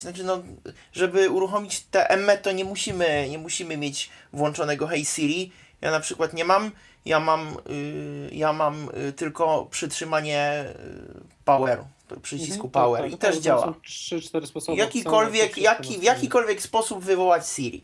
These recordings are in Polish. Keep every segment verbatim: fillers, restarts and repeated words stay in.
Znaczy, no, żeby uruchomić tę Emmę, to nie musimy, nie musimy mieć włączonego Hey Siri. Ja na przykład nie mam. Ja mam, yy, ja mam yy, tylko przytrzymanie yy, poweru, przycisku Mhm, power tak, i tak, też to działa. są trzy cztery sposoby. Jakikolwiek, jaki, w jakikolwiek sposób wywołać Siri.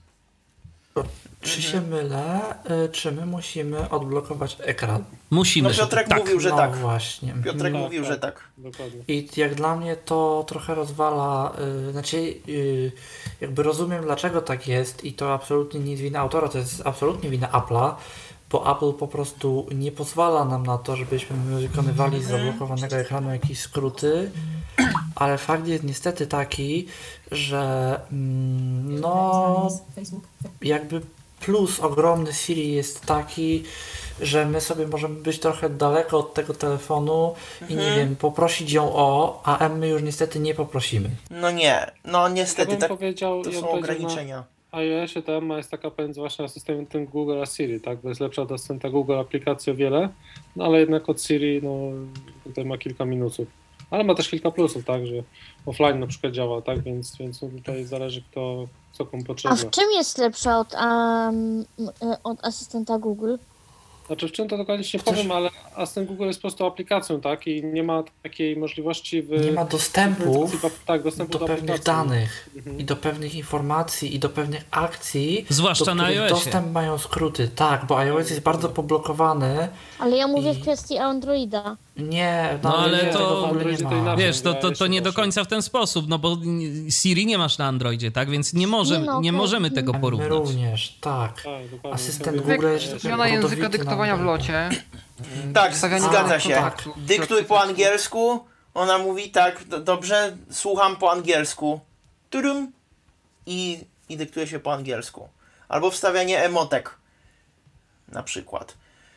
Czy Mhm. się mylę, y, czy my musimy odblokować ekran? Musimy. No Piotrek tak. mówił, że no tak. właśnie. Piotrek Tak, mówił, tak. że tak. Dokładnie. I jak dla mnie to trochę rozwala, y, znaczy y, jakby rozumiem dlaczego tak jest i to absolutnie nie jest wina autora, to jest absolutnie wina Apple'a, bo Apple po prostu nie pozwala nam na to, żebyśmy wykonywali z zablokowanego ekranu jakieś skróty, ale fakt jest niestety taki, że mm, no jakby plus ogromny Siri jest taki, że my sobie możemy być trochę daleko od tego telefonu i nie wiem, poprosić ją o, a my już niestety nie poprosimy. No nie, no niestety, Ja bym tak, powiedział, to ja są bym powiedział ograniczenia. Na iOSie ta Emma jest taka pomiędzy właśnie asystentem Google a Siri, tak? Bo jest lepsza od asystenta Google aplikacji o wiele, no ale jednak od Siri no tutaj ma kilka minusów. Ale ma też kilka plusów, tak, że offline na przykład działa, tak, więc, więc tutaj zależy kto, co komu A potrzebne. w czym jest lepsza od, um, od asystenta Google? Znaczy w czym to dokładnie nie powiem, ale asystent Google jest po prostu aplikacją, tak, i nie ma takiej możliwości w... Nie ma dostępu tak, dostępu do do pewnych aplikacji. danych Mhm. i do pewnych informacji i do pewnych akcji, Zwłaszcza do na których iOSie. dostęp mają skróty. Tak, bo iOS jest bardzo poblokowany. Ale ja mówię I- w kwestii Androida. Nie, No, ale nie, to- tego w ogóle Androidzie nie to ma. inaczej. Wiesz, to, to, to nie do końca w ten sposób, no bo Siri nie masz na Androidzie, tak? Więc nie, może, Nie, no, nie okej. możemy tego My porównać. również, tak. Tak, dokładnie. Asystent Ja wiem, Google że- jest Zmiana języka rodowity dyktowania w na- locie. Tak, Wstawianie zgadza danych się. kontaktu. Dyktuj po angielsku, ona mówi tak, do, dobrze, słucham po angielsku. Tudum. I, I dyktuje się po angielsku. Albo wstawianie emotek. Na przykład.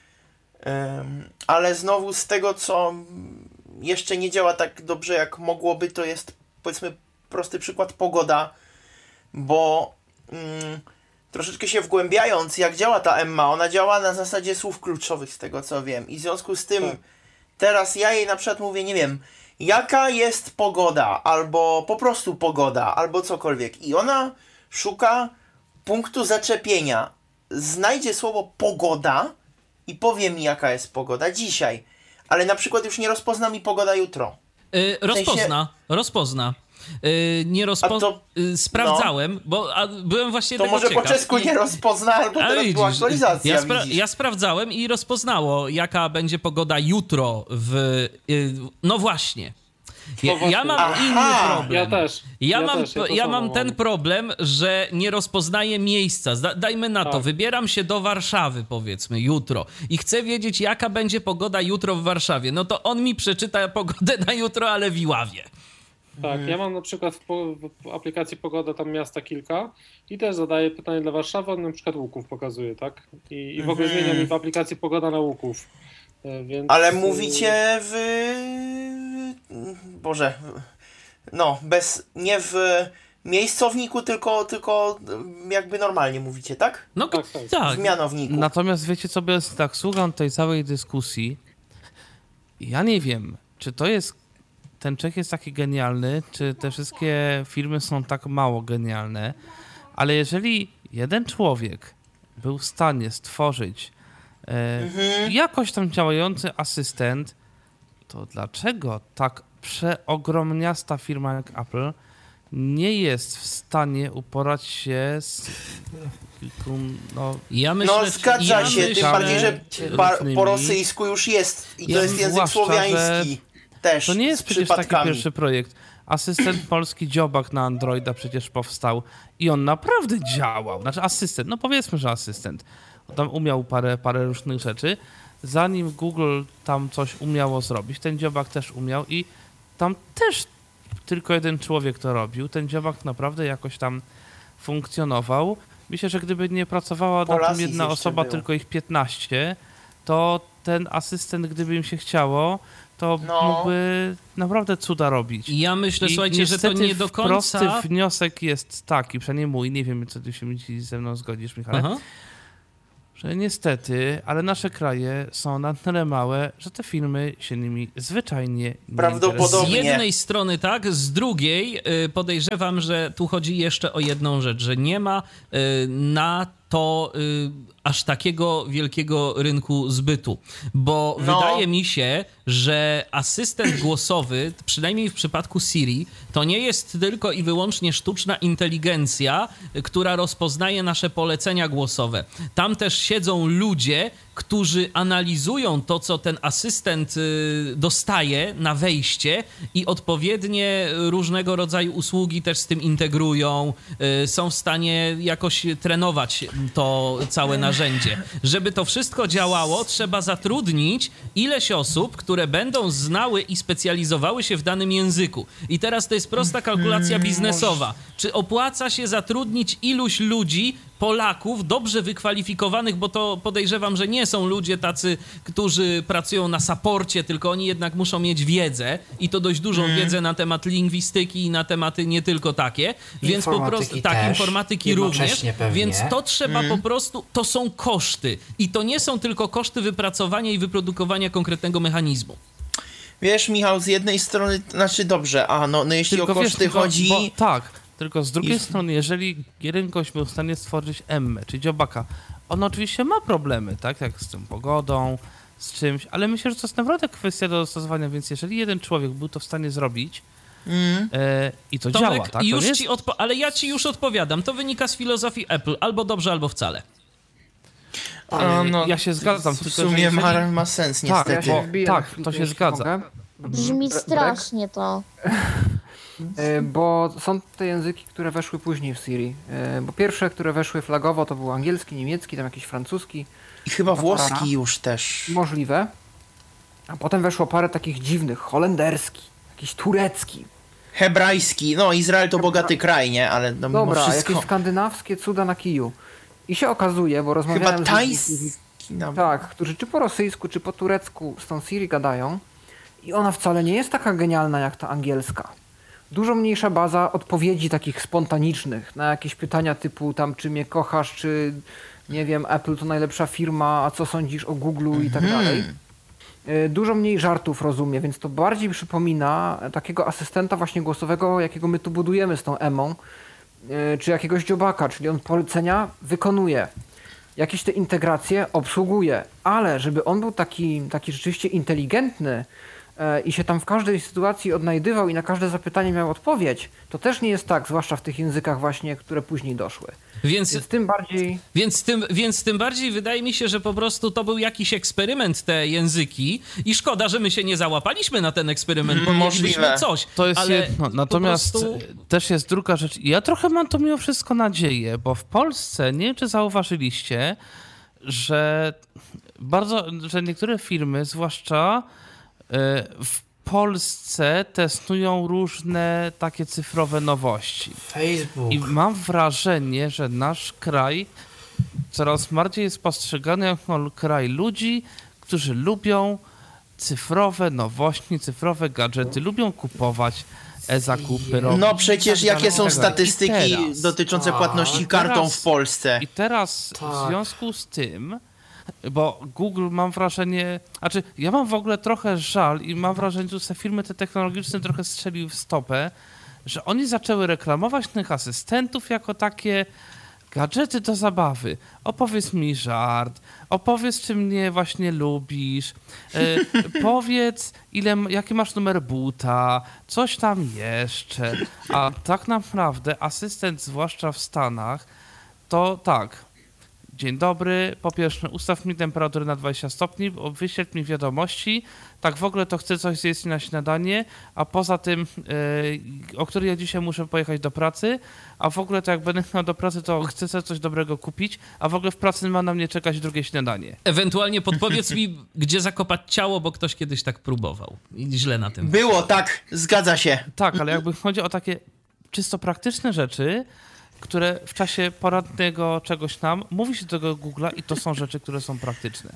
Ym, ale znowu z tego, co jeszcze nie działa tak dobrze, jak mogłoby, to jest, powiedzmy, prosty przykład pogoda, bo ym, troszeczkę się wgłębiając, jak działa ta Emma, ona działa na zasadzie słów kluczowych, z tego co wiem. I w związku z tym Tak. teraz ja jej na przykład mówię, nie wiem, jaka jest pogoda, albo po prostu pogoda, albo cokolwiek. I ona szuka punktu zaczepienia. Znajdzie słowo pogoda i powie mi, jaka jest pogoda dzisiaj. Ale na przykład już nie rozpozna mi pogoda jutro. Y, rozpozna, rozpozna. Y, nie A rozpo... to- y, sprawdzałem, bo a, byłem właśnie To tego może ciekaw. po czesku I- nie rozpozna, albo A teraz widzisz, była aktualizacja, ja, spra- widzisz. ja sprawdzałem i rozpoznało, jaka będzie pogoda jutro w... Y, no właśnie. Ja, No właśnie. ja mam Aha. inny problem. Ja też. Ja, Ja mam, też, ja to ja samo mam mam. ten problem, że nie rozpoznaję miejsca. Zda, dajmy na to, Tak. wybieram się do Warszawy, powiedzmy, jutro i chcę wiedzieć, jaka będzie pogoda jutro w Warszawie. No to on mi przeczyta pogodę na jutro, ale w Iławie. Tak, ja mam na przykład w, po, w aplikacji Pogoda tam miasta kilka i też zadaję pytanie dla Warszawy, on na przykład Łuków pokazuje, tak? I, i w ogóle Mhm. zmienia mi w aplikacji Pogoda na Łuków. E, Więc, Ale y, mówicie w... Boże... No, bez... Nie w miejscowniku, tylko, tylko jakby normalnie mówicie, tak? No Tak, tak. tak. W mianowniku. Natomiast wiecie co, bo jest tak, słucham tej całej dyskusji. Ja nie wiem, czy to jest, ten Czech jest taki genialny, czy te wszystkie firmy są tak mało genialne, ale jeżeli jeden człowiek był w stanie stworzyć e, Mhm. jakoś tam działający asystent, to dlaczego tak przeogromniasta firma jak Apple nie jest w stanie uporać się z kilku, no, Ja myślę, No zgadza ja się, myślę, tym bardziej, że pa, różnymi. po rosyjsku już jest i to Ja jest język zwłaszcza, słowiański też, to nie jest z przecież taki przypadkami. pierwszy projekt. Asystent polski Dziobak na Androida przecież powstał i on naprawdę działał. Znaczy asystent, no powiedzmy, że asystent. Tam umiał parę, parę różnych rzeczy. Zanim Google tam coś umiało zrobić, ten Dziobak też umiał i tam też tylko jeden człowiek to robił. Ten Dziobak naprawdę jakoś tam funkcjonował. Myślę, że gdyby nie pracowała na tym Polasis jedna jeszcze osoba, było. tylko ich piętnaście, to ten asystent, gdyby im się chciało, to No. mógłby naprawdę cuda robić. ja myślę, I słuchajcie, że to niestety nie do prosty końca... wniosek jest taki, przynajmniej mój, nie wiem, co ty się ze mną zgodzisz, Michale, Aha. że niestety, ale nasze kraje są na tyle małe, że te firmy się nimi zwyczajnie nie Prawdopodobnie. Z interesują. jednej strony tak, z drugiej y, podejrzewam, że tu chodzi jeszcze o jedną rzecz, że nie ma y, na to y, aż takiego wielkiego rynku zbytu, bo No. wydaje mi się, że asystent głosowy, przynajmniej w przypadku Siri, to nie jest tylko i wyłącznie sztuczna inteligencja, która rozpoznaje nasze polecenia głosowe. Tam też siedzą ludzie, którzy analizują to, co ten asystent y, dostaje na wejście i odpowiednie różnego rodzaju usługi też z tym integrują, y, są w stanie jakoś trenować to całe narzędzie. Żeby to wszystko działało, trzeba zatrudnić ileś osób, które będą znały i specjalizowały się w danym języku. I teraz to jest prosta kalkulacja biznesowa. Czy opłaca się zatrudnić iluś ludzi, Polaków, dobrze wykwalifikowanych, bo to podejrzewam, że nie są ludzie tacy, którzy pracują na saporcie, tylko oni jednak muszą mieć wiedzę i to dość dużą Mm. wiedzę na temat lingwistyki i na tematy nie tylko takie, więc po prostu Informatyki tak, też, informatyki również, jednocześnie pewnie. więc to trzeba po prostu, to są koszty i to nie są tylko koszty wypracowania i wyprodukowania konkretnego mechanizmu. Wiesz, Michał, z jednej strony, znaczy dobrze, a no, no jeśli Tylko o koszty wiesz, tylko, chodzi... Bo, tak, tylko z drugiej I- strony, jeżeli jeden gość był w stanie stworzyć Emmę, czy dziobaka, on oczywiście ma problemy, tak, jak z tą pogodą, z czymś, ale myślę, że to jest naprawdę kwestia do dostosowania, więc jeżeli jeden człowiek był to w stanie zrobić Mm. e, i to Tomek, działa, tak, to już nie jest... ci odpo- ale ja ci już odpowiadam, to wynika z filozofii Apple, albo dobrze, albo wcale. A, no, ja się zgadzam, w tylko sumie że jeżeli... ma, ma sens, Tak, niestety. Ja się bo- wbiję tak, na chwilkę, to się jeśli zgadza. mogę. Brzmi Bre- strasznie to. E, Bo są te języki, które weszły później w Siri. E, Bo pierwsze, które weszły flagowo, to był angielski, niemiecki, tam jakiś francuski. I chyba Rara. włoski już też. Możliwe. A potem weszło parę takich dziwnych. Holenderski, jakiś turecki. Hebrajski, no Izrael to bogaty kraj, nie? Ale no, mimo Dobra, wszystko... jakieś skandynawskie cuda na kiju. I się okazuje, bo rozmawiałem Chyba z ludźmi, tajski którzy- nam... Tak, którzy czy po rosyjsku, czy po turecku z tą Siri gadają i ona wcale nie jest taka genialna jak ta angielska. Dużo mniejsza baza odpowiedzi takich spontanicznych na jakieś pytania typu tam czy mnie kochasz, czy nie wiem, Apple to najlepsza firma, a co sądzisz o Google'u i tak dalej. Y, Dużo mniej żartów rozumie, więc to bardziej przypomina takiego asystenta właśnie głosowego, jakiego my tu budujemy z tą Emą, y, czy jakiegoś dziobaka, czyli on polecenia wykonuje. Jakieś te integracje obsługuje, ale żeby on był taki, taki rzeczywiście inteligentny e, i się tam w każdej sytuacji odnajdywał i na każde zapytanie miał odpowiedź, to też nie jest tak, zwłaszcza w tych językach właśnie, które później doszły. Więc, Więc tym bardziej... więc, tym, więc tym bardziej wydaje mi się, że po prostu to był jakiś eksperyment, te języki i szkoda, że my się nie załapaliśmy na ten eksperyment, bo Mm, mielibyśmy możliwe. coś. To jest ale jedno. po Natomiast prostu- też jest druga rzecz. Ja trochę mam to mimo wszystko nadzieję, bo w Polsce, nie wiem czy zauważyliście, że bardzo, że niektóre firmy, zwłaszcza e, w Polsce testują różne takie cyfrowe nowości. Facebook. I mam wrażenie, że nasz kraj coraz bardziej jest postrzegany jako kraj ludzi, którzy lubią cyfrowe nowości, cyfrowe gadżety, lubią kupować e-zakupy, robić. No przecież i tak jakie dalej, są i tak dalej. statystyki I teraz- dotyczące tak, płatności i kartą teraz- w Polsce? I teraz Tak. w związku z tym, bo Google mam wrażenie, znaczy ja mam w ogóle trochę żal i mam wrażenie, że te firmy te technologiczne trochę strzeliły w stopę, że oni zaczęły reklamować tych asystentów jako takie gadżety do zabawy. Opowiedz mi żart, opowiedz, czy mnie właśnie lubisz, e, powiedz, ile, jaki masz numer buta, coś tam jeszcze. A tak naprawdę asystent, zwłaszcza w Stanach, to tak. Dzień dobry, po pierwsze ustaw mi temperaturę na dwadzieścia stopni, wyświetl mi wiadomości, tak w ogóle to chcę coś zjeść na śniadanie, a poza tym, yy, o której ja dzisiaj muszę pojechać do pracy, a w ogóle to jak będę miał do pracy, to chcę sobie coś dobrego kupić, a w ogóle w pracy ma na mnie czekać drugie śniadanie. Ewentualnie podpowiedz mi, gdzie zakopać ciało, bo ktoś kiedyś tak próbował. I źle na tym. Było, tak, zgadza się. Tak, ale jakby chodzi o takie czysto praktyczne rzeczy, które w czasie poradnego czegoś tam mówi się do tego Google'a i to są rzeczy, które są praktyczne.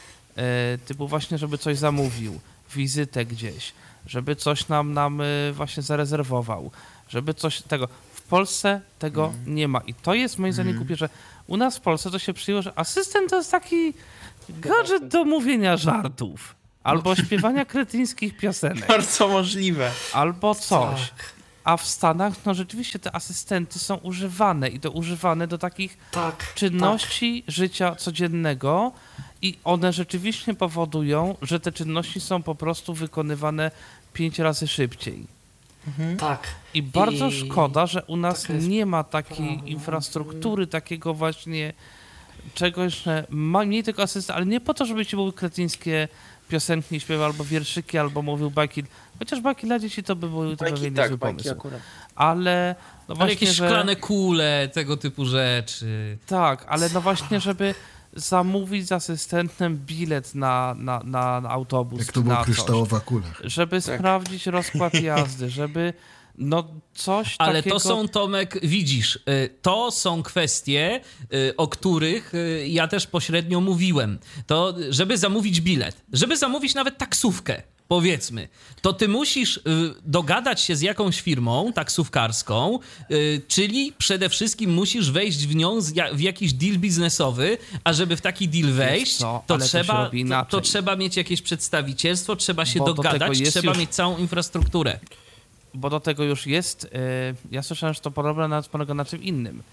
E, typu właśnie, żeby coś zamówił, wizytę gdzieś, żeby coś nam, nam e, właśnie zarezerwował, żeby coś tego. W W Polsce tego Mm. nie ma i to jest moim zdaniem głupie, że u nas w Polsce to się przyjęło, że asystent to jest taki gadżet do mówienia żartów. Albo śpiewania kretyńskich piosenek. Bardzo możliwe. Albo coś. Tak, A w Stanach, no rzeczywiście te asystenty są używane i to używane do takich tak. czynności życia codziennego i one rzeczywiście powodują, że te czynności są po prostu wykonywane pięć razy szybciej. Mhm. Tak. tak. I bardzo I szkoda, że u nas taka jest nie ma takiej prawda. infrastruktury, takiego właśnie czegoś, że ma mniej tego asystenta, ale nie po to, żeby ci były kretyńskie piosenki śpiewał, albo wierszyki, albo mówił bajki. Chociaż bajki dla dzieci to by były to by Bajki, niezły tak, bajki pomysł. akurat. Ale no Ale właśnie, jakieś że, szklane kule, tego typu rzeczy. tak, ale no właśnie, żeby zamówić z asystentem bilet na, na, na, na autobus, Jak to czy była na coś, kryształowa kula. żeby sprawdzić rozkład jazdy, żeby no coś Ale takiego... to są, Tomek, widzisz, y, to są kwestie, y, o których y, ja też pośrednio mówiłem. To, żeby zamówić bilet, żeby zamówić nawet taksówkę, powiedzmy, to ty musisz y, dogadać się z jakąś firmą taksówkarską, y, czyli przede wszystkim musisz wejść w nią z ja, w jakiś deal biznesowy, a żeby w taki deal wejść, co, to ale to się trzeba, robi to, inaczej. to trzeba mieć jakieś przedstawicielstwo, trzeba się Bo do tego dogadać, jest trzeba już- mieć całą infrastrukturę. Bo do tego już jest, y, ja słyszałem, że to problem nawet polega na czym innym,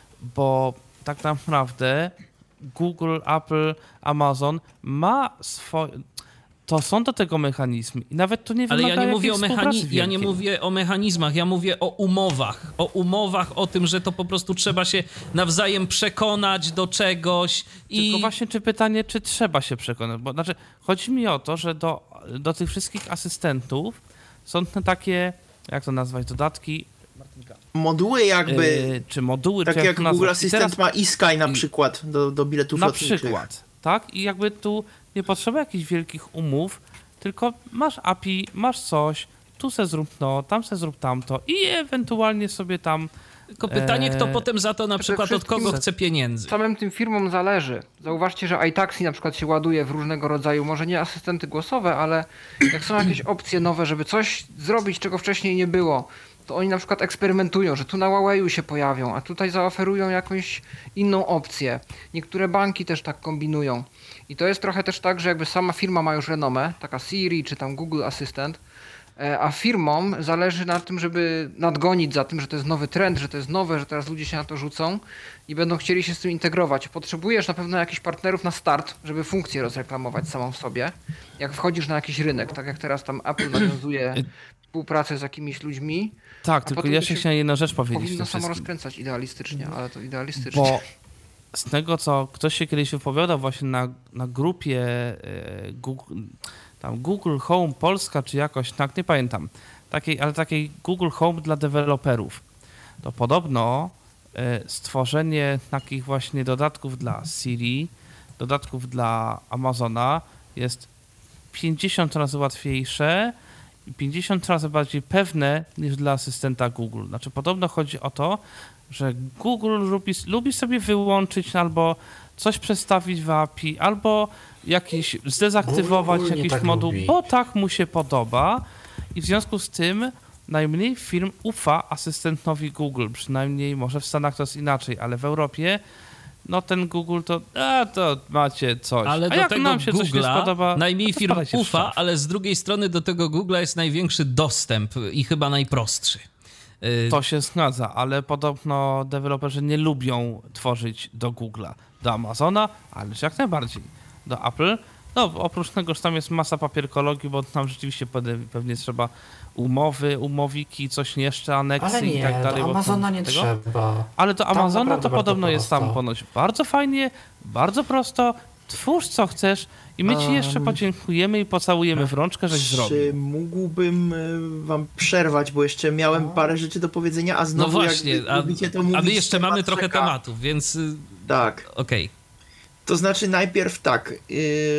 bo tak naprawdę Google, Apple, Amazon ma swoje, to są do tego mechanizmy i nawet to nie Ale wymaga ja nie mówię o jakiejś mechani- współpracy ja nie wielkiej. mówię o mechanizmach, ja mówię o umowach. O umowach, o tym, że to po prostu trzeba się nawzajem przekonać do czegoś i... Tylko właśnie czy pytanie, czy trzeba się przekonać, bo znaczy chodzi mi o to, że do, do tych wszystkich asystentów są te takie, jak to nazwać, dodatki, Moduły jakby, y, czy moduły, tak czy jak to Google nazwać. I Assistant teraz- ma eSky na i- przykład do, do biletów Na lotniczych. przykład, tak? I jakby tu nie potrzeba jakichś wielkich umów, tylko masz A P I, masz coś, tu se zrób to, tam se zrób tamto i ewentualnie sobie tam... Tylko pytanie, kto Eee, potem za to na przykład od kogo wszystkim- chce pieniędzy. Samym tym firmom zależy. Zauważcie, że iTaxi na przykład się ładuje w różnego rodzaju, może nie asystenty głosowe, ale jak są jakieś opcje nowe, żeby coś zrobić, czego wcześniej nie było, to oni na przykład eksperymentują, że tu na Huawei'u się pojawią, a tutaj zaoferują jakąś inną opcję. Niektóre banki też tak kombinują. I to jest trochę też tak, że jakby sama firma ma już renomę, taka Siri czy tam Google Assistant, e, a firmom zależy na tym, żeby nadgonić za tym, że to jest nowy trend, że to jest nowe, że teraz ludzie się na to rzucą i będą chcieli się z tym integrować. Potrzebujesz na pewno jakichś partnerów na start, żeby funkcję rozreklamować samą w sobie. Jak wchodzisz na jakiś rynek, tak jak teraz tam Apple nawiązuje współpracę z jakimiś ludźmi, Tak, a tylko potem ja to się się chciałem jedną rzecz powiedzieć. w powinno tym samo wszystkim. rozkręcać idealistycznie, ale to idealistycznie. Bo z tego, co ktoś się kiedyś wypowiadał właśnie na, na grupie e, Google, tam Google Home Polska, czy jakoś, tak, nie pamiętam, takiej, ale takiej Google Home dla deweloperów, to podobno e, stworzenie takich właśnie dodatków dla Siri, dodatków dla Amazona jest pięćdziesiąt razy łatwiejsze i pięćdziesiąt razy bardziej pewne niż dla asystenta Google. Znaczy podobno chodzi o to, że Google lubi, lubi sobie wyłączyć albo coś przestawić w A P I, albo jakiś zdezaktywować Google nie jakiś tak moduł, lubi. bo tak mu się podoba i w związku z tym najmniej firm ufa asystentowi Google, przynajmniej może w Stanach to jest inaczej, ale w Europie no ten Google to, a to macie coś. Ale a do jak tego nam się coś nie Google'a spodoba, najmniej to firm spadajcie w ufa, szaf. ale z drugiej strony do tego Google'a jest największy dostęp i chyba najprostszy. Y, To się zgadza, ale podobno deweloperzy nie lubią tworzyć do Google'a, do Amazona, ależ jak najbardziej. Do Apple, no oprócz tego, że tam jest masa papierkologii, bo tam rzeczywiście pewnie, pewnie trzeba umowy, umowiki, coś jeszcze, aneksy Ale i nie, tak dalej. do bo Amazona tam nie tego. trzeba. Ale do Tam Amazona naprawdę to bardzo podobno jest tam prosto. ponoć bardzo fajnie, bardzo prosto, twórz co chcesz i my ci Um, jeszcze podziękujemy i pocałujemy w rączkę, żeś Czy zrobił. mógłbym y, wam przerwać, bo jeszcze miałem parę rzeczy do powiedzenia, a no znowu właśnie, jak a, lubicie to mówić, a my jeszcze temat mamy trochę czeka. tematów, więc y, Tak. okej. To znaczy najpierw tak, yy,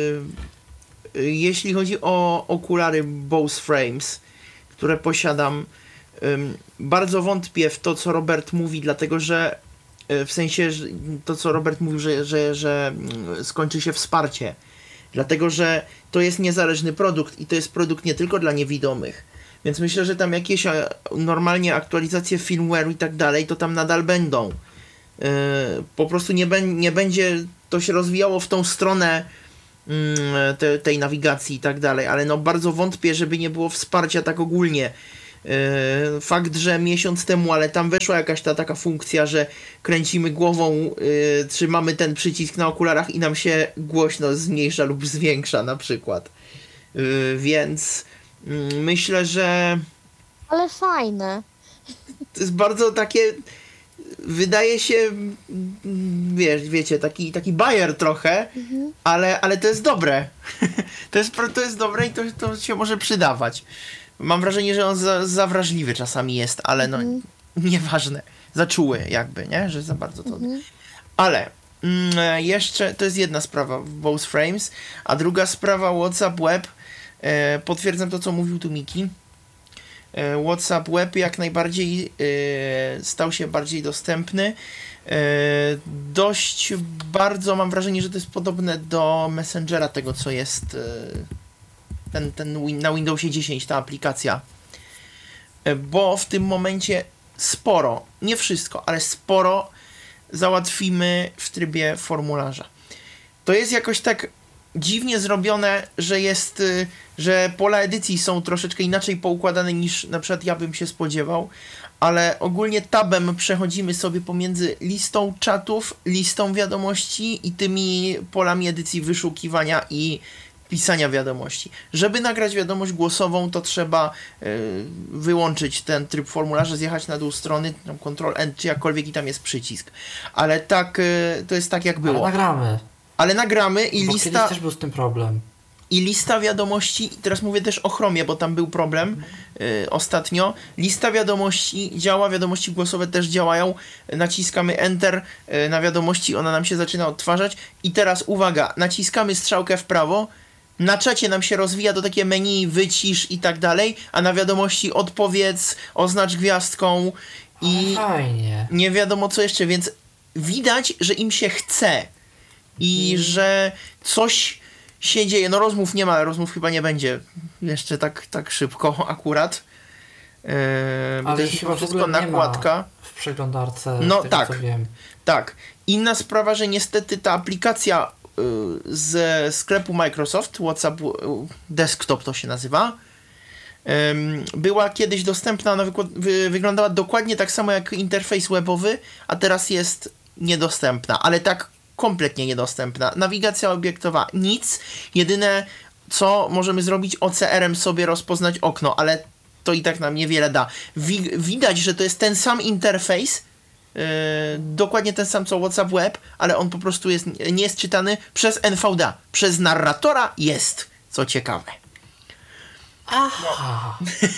yy, jeśli chodzi o okulary Bose Frames, które posiadam, yy, bardzo wątpię w to, co Robert mówi, dlatego że yy, w sensie że to, co Robert mówił, że, że, że yy, skończy się wsparcie, dlatego że to jest niezależny produkt i to jest produkt nie tylko dla niewidomych. Więc myślę, że tam jakieś e, normalnie aktualizacje firmware'u i tak dalej, to tam nadal będą. Yy, po prostu nie, bę- nie będzie to się rozwijało w tą stronę yy, te, tej nawigacji i tak dalej, ale no bardzo wątpię, żeby nie było wsparcia tak ogólnie. Yy, fakt, że miesiąc temu, ale tam weszła jakaś ta taka funkcja, że kręcimy głową, yy, trzymamy ten przycisk na okularach i nam się głośno zmniejsza lub zwiększa na przykład. Yy, więc yy, myślę, że Ale fajne. to jest bardzo takie, wydaje się, wiesz, wiecie, taki, taki bajer trochę, ale, ale to jest dobre. to, jest, to jest dobre i to, to się może przydawać. Mam wrażenie, że on za, za wrażliwy czasami jest, ale no nieważne. Za czuły jakby, nie? Że za bardzo to... Ale mm, jeszcze, to jest jedna sprawa w Both Frames, a druga sprawa WhatsApp Web. E, potwierdzam to, co mówił tu Miki. E, WhatsApp Web jak najbardziej e, stał się bardziej dostępny. E, dość bardzo mam wrażenie, że to jest podobne do Messengera, tego co jest e, ten, ten win- na Windowsie dziesięć, ta aplikacja. E, bo w tym momencie sporo, nie wszystko, ale sporo załatwimy w trybie formularza. To jest jakoś tak dziwnie zrobione, że jest, y, że pola edycji są troszeczkę inaczej poukładane niż na przykład ja bym się spodziewał, ale ogólnie tabem przechodzimy sobie pomiędzy listą czatów, listą wiadomości i tymi polami edycji wyszukiwania i pisania wiadomości. Żeby nagrać wiadomość głosową, to trzeba y, wyłączyć ten tryb formularza, zjechać na dół strony, tam Ctrl N, czy jakkolwiek i tam jest przycisk. Ale tak, y, to jest tak jak było. Ale nagramy. Ale nagramy i Bo lista, kiedyś też był z tym problem. i lista wiadomości, i teraz mówię też o Chromie, bo tam był problem y, ostatnio. Lista wiadomości działa, wiadomości głosowe też działają. Naciskamy Enter y, na wiadomości, ona nam się zaczyna odtwarzać. I teraz uwaga, naciskamy strzałkę w prawo, na czacie nam się rozwija do takie menu, wycisz i tak dalej, a na wiadomości odpowiedz, oznacz gwiazdką i Ale fajnie. nie wiadomo co jeszcze, więc widać, że im się chce i że coś się dzieje. No rozmów nie ma, ale rozmów chyba nie będzie jeszcze tak, tak szybko akurat. Yy, bo Ale to jest ich chyba w wszystko ogóle nie nakładka. ma w przeglądarce, No z tego, tak. co wiem. Tak. Inna sprawa, że niestety ta aplikacja y, ze sklepu Microsoft, WhatsApp y, Desktop to się nazywa, ym, była kiedyś dostępna, ona wykład- wy- wyglądała dokładnie tak samo jak interfejs webowy, a teraz jest niedostępna, ale tak kompletnie niedostępna. Nawigacja obiektowa nic, jedyne co możemy zrobić O C R-em sobie rozpoznać okno, ale to i tak nam niewiele da. Wi- widać, że to jest ten sam interfejs, Yy, dokładnie ten sam co WhatsApp Web, ale on po prostu jest, nie jest czytany przez N V D A. Przez narratora jest, co ciekawe. Aha.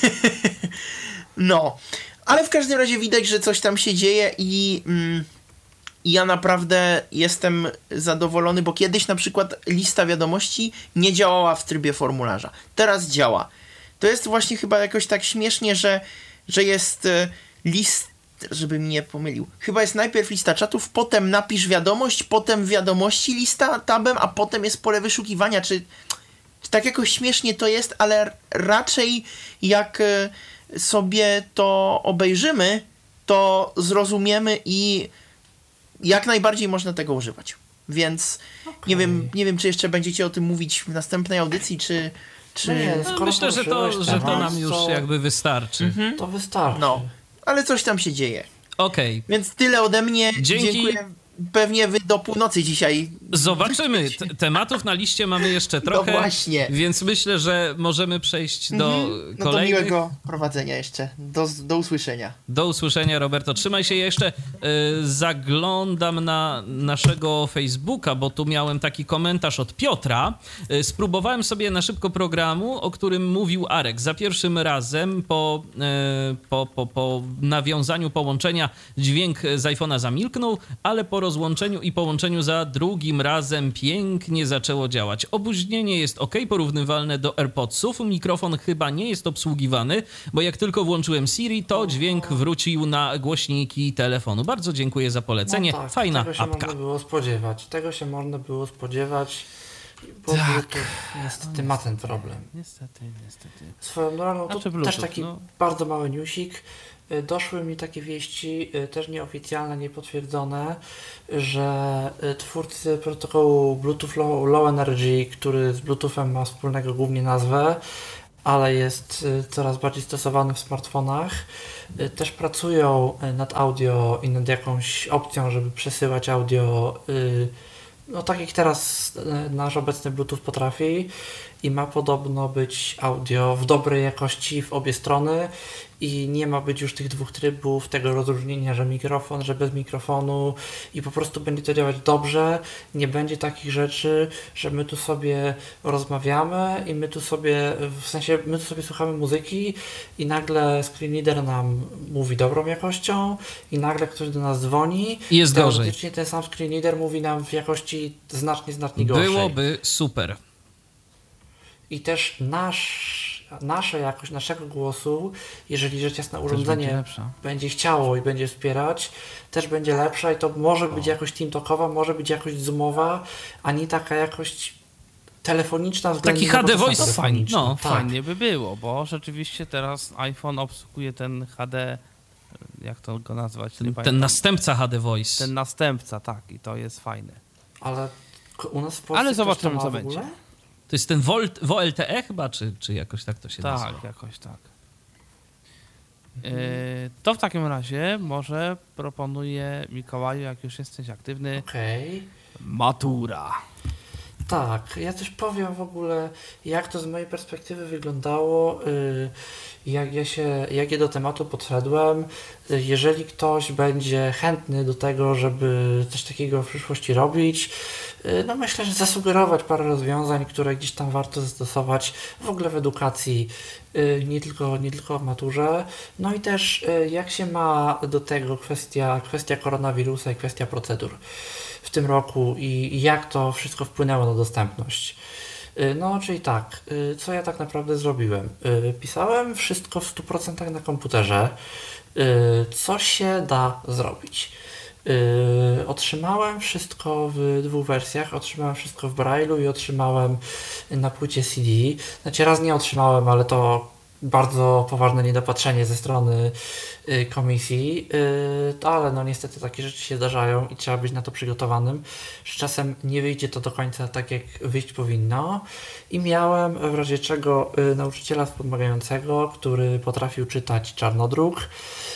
No, ale w każdym razie widać, że coś tam się dzieje i, mm, i ja naprawdę jestem zadowolony, bo kiedyś na przykład lista wiadomości nie działała w trybie formularza. Teraz działa. To jest właśnie chyba jakoś tak śmiesznie, że, że jest y, list żeby mnie pomylił. Chyba jest najpierw lista czatów, potem napisz wiadomość, potem wiadomości lista tabem, a potem jest pole wyszukiwania. Czy, czy tak jakoś śmiesznie to jest, ale raczej jak y, sobie to obejrzymy, to zrozumiemy i jak najbardziej można tego używać. Więc Okay. nie wiem, nie wiem, czy jeszcze będziecie o tym mówić w następnej audycji, czy... czy... No nie, No, skoro myślę, że to, poruszyłeś że to temat, nam już to, jakby wystarczy. Mhm. to wystarczy. No, ale coś tam się dzieje. Okej. Więc tyle ode mnie. Dzięki. Dziękuję. Pewnie wy do północy dzisiaj. Zobaczymy. T- tematów na liście mamy jeszcze trochę. No właśnie. Więc myślę, że możemy przejść do Mhm. No do kolejnych. miłego prowadzenia jeszcze. Do, do usłyszenia. Do usłyszenia, Roberto. Trzymaj się jeszcze. y, Zaglądam na naszego Facebooka, bo tu miałem taki komentarz od Piotra. Y, Spróbowałem sobie na szybko programu, o którym mówił Arek. Za pierwszym razem po, y, po, po, po nawiązaniu połączenia dźwięk z iPhone'a zamilknął, ale po rozłączeniu i połączeniu za drugim razem pięknie zaczęło działać. Opóźnienie jest ok, porównywalne do AirPodsów. Mikrofon chyba nie jest obsługiwany, bo jak tylko włączyłem Siri, to dźwięk wrócił na głośniki telefonu. Bardzo dziękuję za polecenie. No tak, Fajna tego się apka. można było spodziewać. Tego się można było spodziewać. Bo Tak. Bluetooth niestety ma ten problem. Niestety, niestety. Swoją drogą, Znaczy to Bluetooth, też taki no. bardzo mały newsik. Y, Doszły mi takie wieści, y, też nieoficjalne, niepotwierdzone, że y, twórcy protokołu Bluetooth Low, Low Energy, który z Bluetoothem ma wspólnego głównie nazwę, ale jest y, coraz bardziej stosowany w smartfonach, y, też pracują y, nad audio i nad jakąś opcją, żeby przesyłać audio, y, no tak jak teraz y, nasz obecny Bluetooth potrafi, i ma podobno być audio w dobrej jakości w obie strony i nie ma być już tych dwóch trybów, tego rozróżnienia, że mikrofon, że bez mikrofonu, i po prostu będzie to działać dobrze. Nie będzie takich rzeczy, że my tu sobie rozmawiamy i my tu sobie, w sensie my tu sobie słuchamy muzyki i nagle screenreader nam mówi dobrą jakością i nagle ktoś do nas dzwoni I jest gorzej. teoretycznie ten sam screenreader mówi nam w jakości znacznie, znacznie gorszej. Byłoby super. I też nasz, nasza jakość naszego głosu, jeżeli rzecz jasna będzie urządzenie lepsza. będzie chciało i będzie wspierać, też będzie lepsza i to może być jakość TeamTalkowa, może być jakość zoomowa, a nie taka jakość telefoniczna względnie Taki H D nowoczesna voice, telefoniczna. no, tak. Fajnie by było, bo rzeczywiście teraz iPhone obsługuje ten H D, jak to go nazwać? Nie Ten, ten pamiętam. następca H D Voice. Ten następca, tak, i to jest fajne. Ale k- u nas w Polsce Ale ktoś zobaczymy, to ma co w ogóle? będzie. To jest ten Volt, V O L T E chyba, czy, czy jakoś tak to się Tak, nazywa? jakoś tak. Yy, to w takim razie może proponuję Mikołaju, jak już jesteś aktywny, Okej. matura. Tak, ja też powiem w ogóle, jak to z mojej perspektywy wyglądało, y, jak ja się, jak ja do tematu podszedłem. Y, Jeżeli ktoś będzie chętny do tego, żeby coś takiego w przyszłości robić, y, no myślę, że zasugerować parę rozwiązań, które gdzieś tam warto zastosować w ogóle w edukacji, y, nie tylko, nie tylko w maturze. No i też y, jak się ma do tego kwestia, kwestia koronawirusa i kwestia procedur w tym roku i i jak to wszystko wpłynęło na dostępność. Y, No, czyli tak, y, co ja tak naprawdę zrobiłem? Y, Pisałem wszystko w stu procentach na komputerze, y, co się da zrobić. Y, Otrzymałem wszystko w dwóch wersjach, otrzymałem wszystko w Braille'u i otrzymałem na płycie C D. Znaczy raz nie otrzymałem, ale to bardzo poważne niedopatrzenie ze strony y, komisji, y, ale no niestety takie rzeczy się zdarzają i trzeba być na to przygotowanym, że czasem nie wyjdzie to do końca tak, jak wyjść powinno. I miałem w razie czego y, nauczyciela wspomagającego, który potrafił czytać czarnodruk.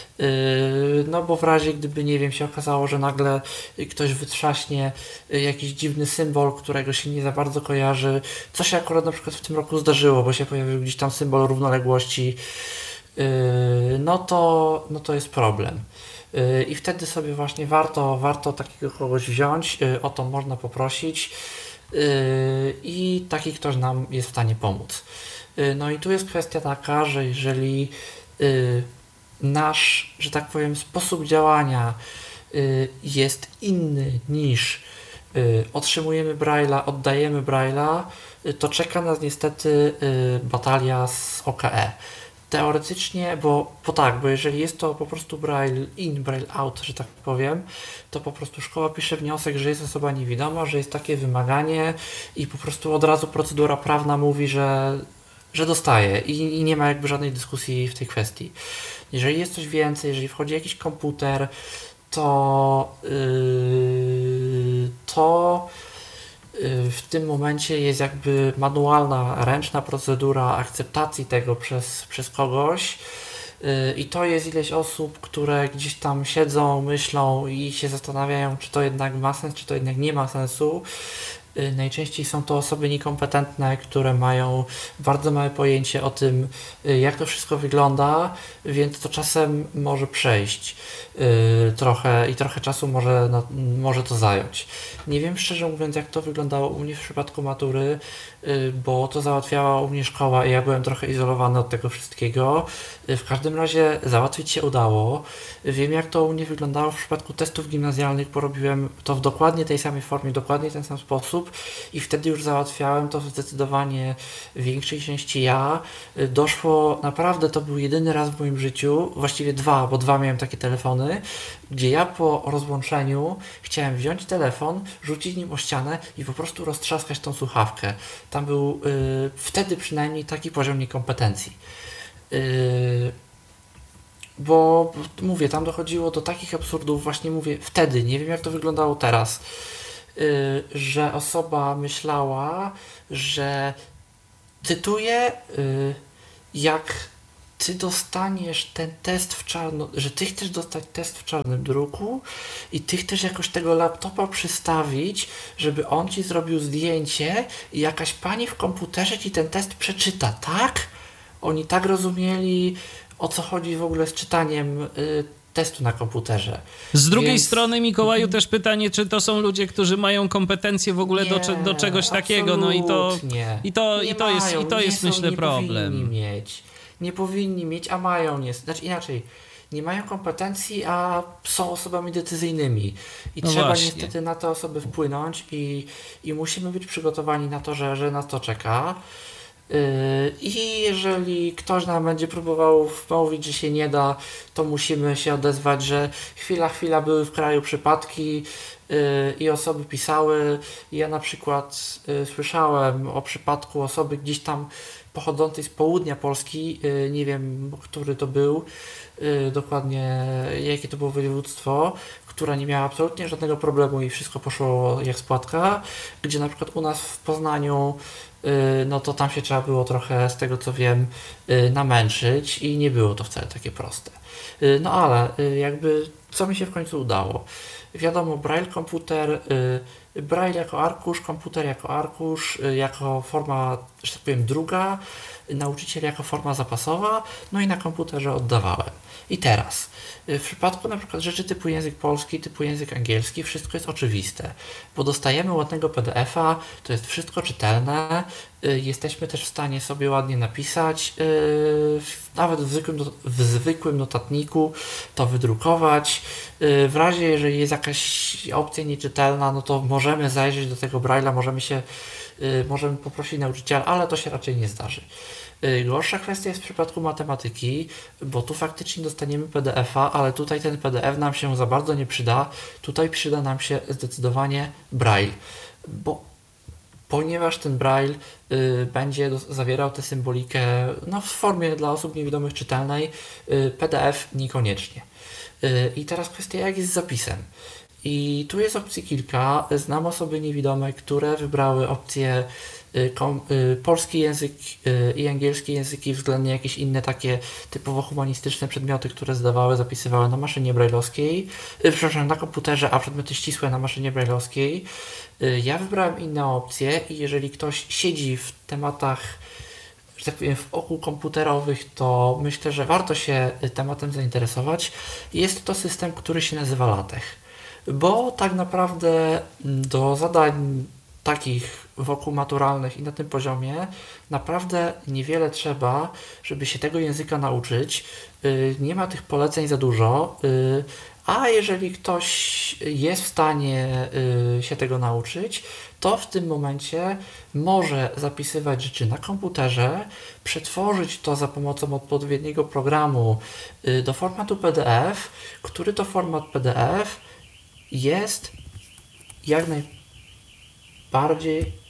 Yy, No bo w razie gdyby, nie wiem, się okazało, że nagle ktoś wytrzaśnie y, jakiś dziwny symbol, którego się nie za bardzo kojarzy, co się akurat na przykład w tym roku zdarzyło, bo się pojawił gdzieś tam symbol równoległości, yy, no to, no to jest problem. Yy, I wtedy sobie właśnie warto, warto takiego kogoś wziąć, yy, o to można poprosić yy, i taki ktoś nam jest w stanie pomóc. Yy, No i tu jest kwestia taka, że jeżeli yy, nasz, że tak powiem, sposób działania y, jest inny niż y, otrzymujemy Braille'a, oddajemy Braille'a, y, to czeka nas niestety y, batalia z O K E. Teoretycznie, bo, bo tak, bo jeżeli jest to po prostu Braille in, Braille out, że tak powiem, to po prostu szkoła pisze wniosek, że jest osoba niewidoma, że jest takie wymaganie i po prostu od razu procedura prawna mówi, że, że dostaje i, i nie ma jakby żadnej dyskusji w tej kwestii. Jeżeli jest coś więcej, jeżeli wchodzi jakiś komputer, to, yy, to yy, w tym momencie jest jakby manualna, ręczna procedura akceptacji tego przez, przez kogoś. Yy, I to jest ileś osób, które gdzieś tam siedzą, myślą i się zastanawiają, czy to jednak ma sens, czy to jednak nie ma sensu. Yy, Najczęściej są to osoby niekompetentne, które mają bardzo małe pojęcie o tym, yy, jak to wszystko wygląda, więc to czasem może przejść yy, trochę i trochę czasu może, na, może to zająć. Nie wiem szczerze mówiąc, jak to wyglądało u mnie w przypadku matury, yy, bo to załatwiała u mnie szkoła i ja byłem trochę izolowany od tego wszystkiego. Yy, W każdym razie załatwić się udało. Wiem, jak to u mnie wyglądało w przypadku testów gimnazjalnych, bo robiłem to w dokładnie tej samej formie, dokładnie ten sam sposób osób i wtedy już załatwiałem to w zdecydowanie większej części ja. Doszło, naprawdę to był jedyny raz w moim życiu, właściwie dwa, bo dwa miałem takie telefony, gdzie ja po rozłączeniu chciałem wziąć telefon, rzucić nim o ścianę i po prostu roztrzaskać tą słuchawkę. Tam był yy, wtedy przynajmniej taki poziom niekompetencji. Yy, bo mówię, tam dochodziło do takich absurdów, właśnie mówię wtedy, nie wiem jak to wyglądało teraz, yy, że osoba myślała, że cytuję, yy, jak ty dostaniesz ten test w czarno, że ty chcesz dostać test w czarnym druku i ty chcesz jakoś tego laptopa przystawić, żeby on ci zrobił zdjęcie i jakaś pani w komputerze ci ten test przeczyta, tak? Oni tak rozumieli, o co chodzi w ogóle z czytaniem y, testu na komputerze. Z drugiej Więc... strony, Mikołaju, też pytanie, czy to są ludzie, którzy mają kompetencje w ogóle nie, do, do czegoś takiego, no i to, i to, nie i to jest, mają, i to jest nie są, myślę, nie problem. Powinni mieć. Nie powinni mieć, a mają, nie, znaczy inaczej, nie mają kompetencji, a są osobami decyzyjnymi i No trzeba właśnie. niestety na te osoby wpłynąć i, i musimy być przygotowani na to, że, że nas to czeka. Yy, I jeżeli ktoś nam będzie próbował wmówić, że się nie da, to musimy się odezwać, że chwila, chwila były w kraju przypadki yy, i osoby pisały. Ja na przykład yy, słyszałem o przypadku osoby gdzieś tam pochodzącej z południa Polski, yy, nie wiem, który to był, yy, dokładnie jakie to było województwo, która nie miała absolutnie żadnego problemu i wszystko poszło jak z płatka, gdzie na przykład u nas w Poznaniu no to tam się trzeba było trochę, z tego co wiem, namęczyć i nie było to wcale takie proste. No ale jakby co mi się w końcu udało? Wiadomo, Braille komputer, Braille jako arkusz, komputer jako arkusz, jako forma, że tak powiem, druga, nauczyciel jako forma zapasowa, no i na komputerze oddawałem. I teraz, w przypadku na przykład rzeczy typu język polski, typu język angielski, wszystko jest oczywiste, bo dostajemy ładnego P D F a, to jest wszystko czytelne, jesteśmy też w stanie sobie ładnie napisać, nawet w zwykłym, w zwykłym notatniku to wydrukować. W razie, jeżeli jest jakaś opcja nieczytelna, no to możemy zajrzeć do tego Braille'a, możemy się, możemy poprosić nauczyciela, ale to się raczej nie zdarzy. Gorsza kwestia jest w przypadku matematyki, bo tu faktycznie dostaniemy P D F a, ale tutaj ten P D F nam się za bardzo nie przyda. Tutaj przyda nam się zdecydowanie Braille, bo ponieważ ten Braille y, będzie do, zawierał tę symbolikę no, w formie dla osób niewidomych czytelnej, y, P D F niekoniecznie. Y, I teraz kwestia, jak jest z zapisem. I tu jest opcji kilka. Znam osoby niewidome, które wybrały opcję y, kom, y, polski język y, i angielski języki względnie jakieś inne takie typowo humanistyczne przedmioty, które zdawały, zapisywały na maszynie brajlowskiej, y, przepraszam, na komputerze, a przedmioty ścisłe na maszynie brajlowskiej. Y, ja wybrałem inne opcje i jeżeli ktoś siedzi w tematach, że tak powiem, w oku komputerowych, to myślę, że warto się tematem zainteresować. Jest to system, który się nazywa LaTeX. Bo tak naprawdę do zadań takich wokół maturalnych i na tym poziomie naprawdę niewiele trzeba, żeby się tego języka nauczyć. Nie ma tych poleceń za dużo, a jeżeli ktoś jest w stanie się tego nauczyć, to w tym momencie może zapisywać rzeczy na komputerze, przetworzyć to za pomocą odpowiedniego programu do formatu P D F, który to format P D F jest jak najbardziej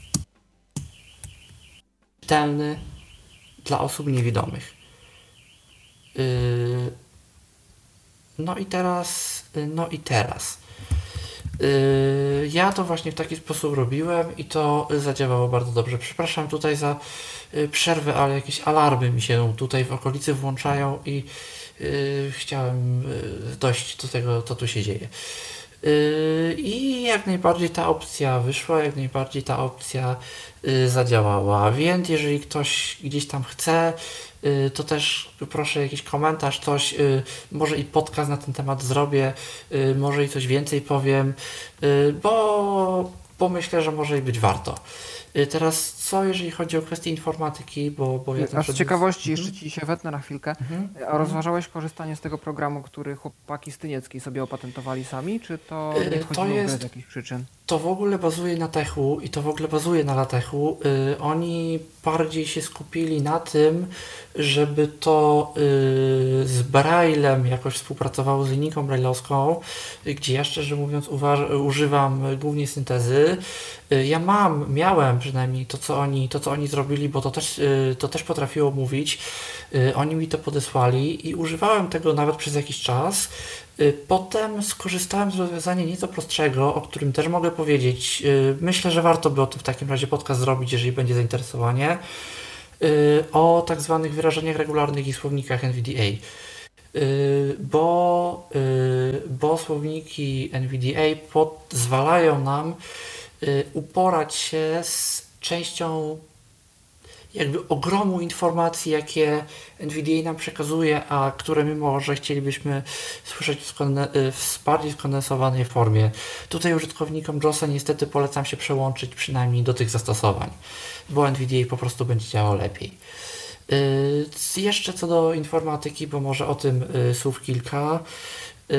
czytelny dla osób niewidomych. Yy, no i teraz, no i teraz. Yy, ja to właśnie w taki sposób robiłem i to zadziałało bardzo dobrze. Przepraszam tutaj za yy, przerwę, ale jakieś alarmy mi się tutaj w okolicy włączają i yy, chciałem yy, dojść do tego, co tu się dzieje. Yy, I jak najbardziej ta opcja wyszła, jak najbardziej ta opcja yy, zadziałała, więc jeżeli ktoś gdzieś tam chce, yy, to też proszę jakiś komentarz, coś, yy, może i podcast na ten temat zrobię, yy, może i coś więcej powiem, yy, bo, bo myślę, że może i być warto. Y, Teraz co jeżeli chodzi o kwestię informatyki, bo, bo ja... A z ciekawości Mhm. jeszcze ci się wetnę na chwilkę. Mhm. A rozważałeś korzystanie z tego programu, który chłopaki z Tynieckiej sobie opatentowali sami, czy to Y, nie to wchodziło w grę jest- z jakichś przyczyn? To w ogóle bazuje na techu i to w ogóle bazuje na latechu. Y, oni bardziej się skupili na tym, żeby to y, z Braillem jakoś współpracowało z linijką brailleowską, y, gdzie ja szczerze mówiąc uważ- używam głównie syntezy. Y, ja mam, miałem przynajmniej to co oni, to, co oni zrobili, bo to też, y, to też potrafiło mówić. Y, oni mi to podesłali i używałem tego nawet przez jakiś czas. Y, Potem skorzystałem z rozwiązania nieco prostszego, o którym też mogę powiedzieć. Y, Myślę, że warto by o tym w takim razie podcast zrobić, jeżeli będzie zainteresowanie. Y, O tak zwanych wyrażeniach regularnych i słownikach N V D A. Y, Bo, y, bo słowniki N V D A pozwalają nam y, uporać się z częścią jakby ogromu informacji, jakie N V D A nam przekazuje, a które mimo, że chcielibyśmy słyszeć w, skone- w bardziej skondensowanej formie. Tutaj użytkownikom JOSa niestety polecam się przełączyć przynajmniej do tych zastosowań, bo N V D A po prostu będzie działał lepiej. Yy, jeszcze co do informatyki, bo może o tym yy, słów kilka. Yy,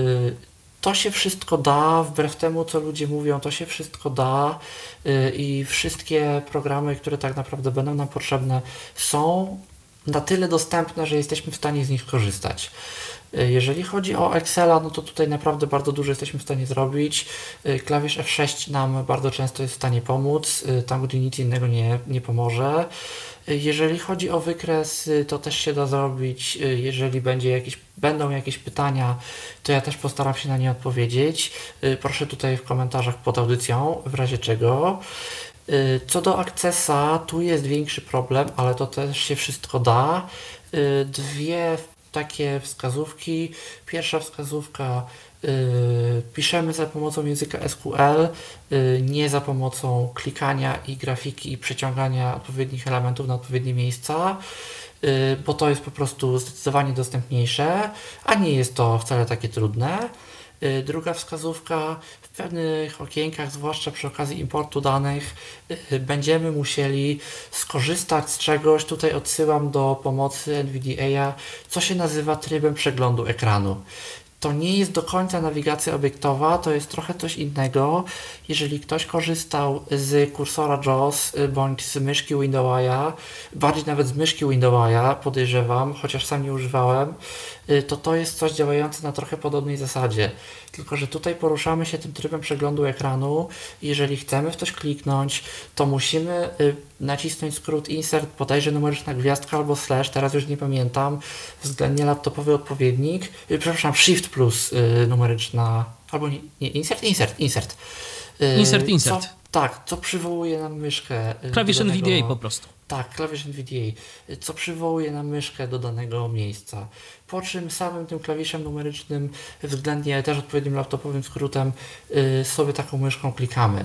To się wszystko da, wbrew temu co ludzie mówią, to się wszystko da yy, i wszystkie programy, które tak naprawdę będą nam potrzebne, są na tyle dostępne, że jesteśmy w stanie z nich korzystać. Yy, Jeżeli chodzi o Excela, no to tutaj naprawdę bardzo dużo jesteśmy w stanie zrobić. Yy, Klawisz F sześć nam bardzo często jest w stanie pomóc, yy, tam gdzie nic innego nie, nie pomoże. Yy, Jeżeli chodzi o wykres, yy, to też się da zrobić. Yy, Jeżeli będzie jakieś, będą jakieś pytania, to ja też postaram się na nie odpowiedzieć. Yy, Proszę tutaj w komentarzach pod audycją, w razie czego. Yy, Co do Accessa, tu jest większy problem, ale to też się wszystko da. Yy, Dwie takie wskazówki. Pierwsza wskazówka, yy, piszemy za pomocą języka S Q L, yy, nie za pomocą klikania i grafiki i przeciągania odpowiednich elementów na odpowiednie miejsca, yy, bo to jest po prostu zdecydowanie dostępniejsze, a nie jest to wcale takie trudne. Yy, Druga wskazówka, w pewnych okienkach, zwłaszcza przy okazji importu danych, yy, będziemy musieli skorzystać z czegoś, tutaj odsyłam do pomocy N V D A, co się nazywa trybem przeglądu ekranu. To nie jest do końca nawigacja obiektowa, to jest trochę coś innego. Jeżeli ktoś korzystał z kursora JOS y, bądź z myszki Windows, bardziej nawet z myszki Windows, podejrzewam, chociaż sam nie używałem, y, to to jest coś działające na trochę podobnej zasadzie. Tylko że tutaj poruszamy się tym trybem przeglądu ekranu. Jeżeli chcemy w coś kliknąć, to musimy y, nacisnąć skrót insert, bodajże numeryczna gwiazdka albo slash, teraz już nie pamiętam, względnie laptopowy odpowiednik, y, przepraszam, shift plus y, numeryczna, albo nie, nie, insert, insert, insert. Y, Insert, insert. Co, tak, co przywołuje nam myszkę. y, Klawisz do N V D A danego- po prostu. tak, klawisz N V D A, co przywołuje nam myszkę do danego miejsca. Po czym samym tym klawiszem numerycznym, względnie też odpowiednim laptopowym skrótem, y, sobie taką myszką klikamy.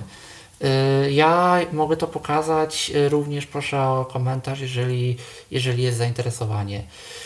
Y, Ja mogę to pokazać, y, również proszę o komentarz, jeżeli, jeżeli jest zainteresowanie.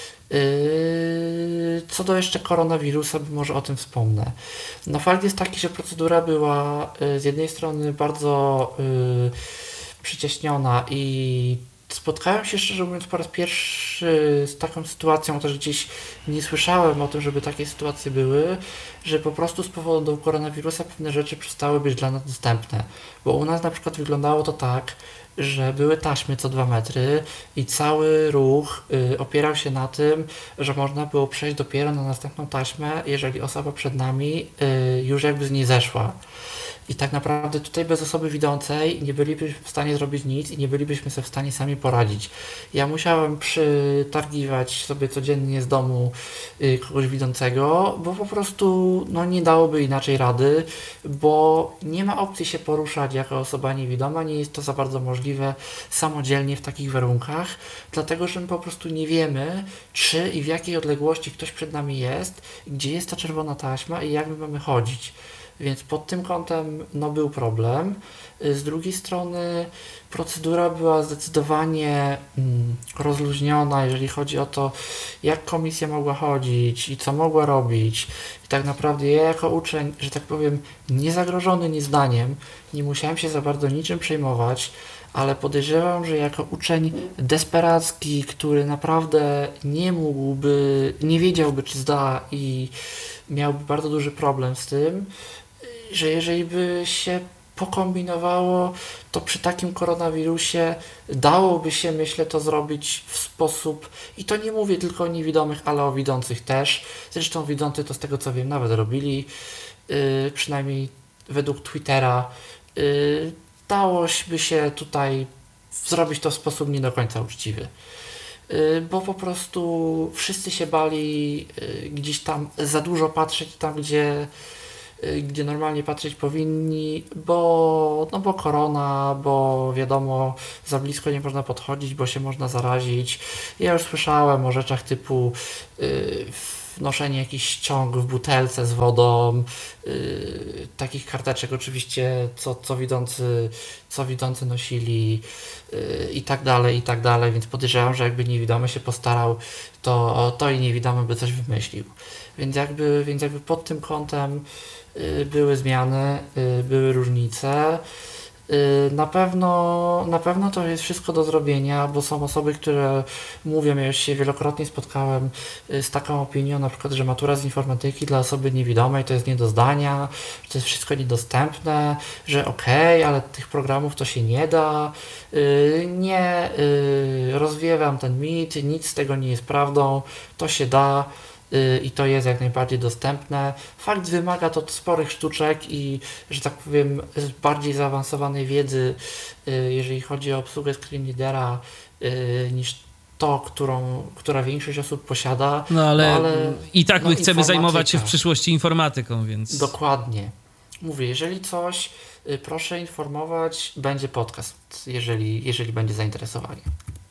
Yy, Co do jeszcze koronawirusa, bo może o tym wspomnę. No fakt jest taki, że procedura była y, z jednej strony bardzo y, przyciaśniona i spotkałem się szczerze mówiąc po raz pierwszy z taką sytuacją, też gdzieś nie słyszałem o tym, żeby takie sytuacje były, że po prostu z powodu koronawirusa pewne rzeczy przestały być dla nas dostępne. Bo u nas na przykład wyglądało to tak, że były taśmy co dwa metry i cały ruch y, opierał się na tym, że można było przejść dopiero na następną taśmę, jeżeli osoba przed nami y, już jakby z niej zeszła. I tak naprawdę tutaj bez osoby widzącej nie bylibyśmy w stanie zrobić nic i nie bylibyśmy sobie w stanie sami poradzić. Ja musiałem przytargiwać sobie codziennie z domu y, kogoś widzącego, bo po prostu no, nie dałoby inaczej rady, bo nie ma opcji się poruszać jako osoba niewidoma, nie jest to za bardzo możliwe samodzielnie w takich warunkach, dlatego że my po prostu nie wiemy, czy i w jakiej odległości ktoś przed nami jest, gdzie jest ta czerwona taśma i jak my mamy chodzić. Więc pod tym kątem no, był problem. Z drugiej strony procedura była zdecydowanie mm, rozluźniona, jeżeli chodzi o to, jak komisja mogła chodzić i co mogła robić. I tak naprawdę ja jako uczeń, że tak powiem, niezagrożony niezdaniem, nie musiałem się za bardzo niczym przejmować, ale podejrzewam, że jako uczeń desperacki, który naprawdę nie mógłby, nie wiedziałby czy zda i miałby bardzo duży problem z tym, że jeżeli by się pokombinowało, to przy takim koronawirusie dałoby się, myślę, to zrobić w sposób, i to nie mówię tylko o niewidomych, ale o widzących też. Zresztą widzący to z tego co wiem nawet robili, yy, przynajmniej według Twittera. Yy, dało by się tutaj zrobić to w sposób nie do końca uczciwy. Yy, bo po prostu wszyscy się bali yy, gdzieś tam za dużo patrzeć tam, gdzie gdzie normalnie patrzeć powinni, bo, no bo korona, bo wiadomo, za blisko nie można podchodzić, bo się można zarazić. Ja już słyszałem o rzeczach typu yy, noszenie jakichś ciąg w butelce z wodą, yy, takich karteczek oczywiście, co, co, widzący, co widzący nosili yy, i tak dalej, i tak dalej, więc podejrzewam, że jakby niewidomy się postarał, to, to i niewidomy by coś wymyślił. Więc jakby, więc jakby pod tym kątem były zmiany, były różnice. Na pewno, na pewno to jest wszystko do zrobienia, bo są osoby, które mówią, ja już się wielokrotnie spotkałem z taką opinią, na przykład, że matura z informatyki dla osoby niewidomej to jest nie do zdania, że to jest wszystko niedostępne, że okej, okay, ale tych programów to się nie da. Nie rozwiewam ten mit, nic z tego nie jest prawdą, to się da. I to jest jak najbardziej dostępne. Fakt wymaga to sporych sztuczek i, że tak powiem, bardziej zaawansowanej wiedzy, jeżeli chodzi o obsługę screen readera, niż to, którą, która większość osób posiada. No ale, no, ale i tak no, my chcemy zajmować się w przyszłości informatyką, więc... Dokładnie. Mówię, jeżeli coś, proszę informować, będzie podcast, jeżeli, jeżeli będzie zainteresowanie.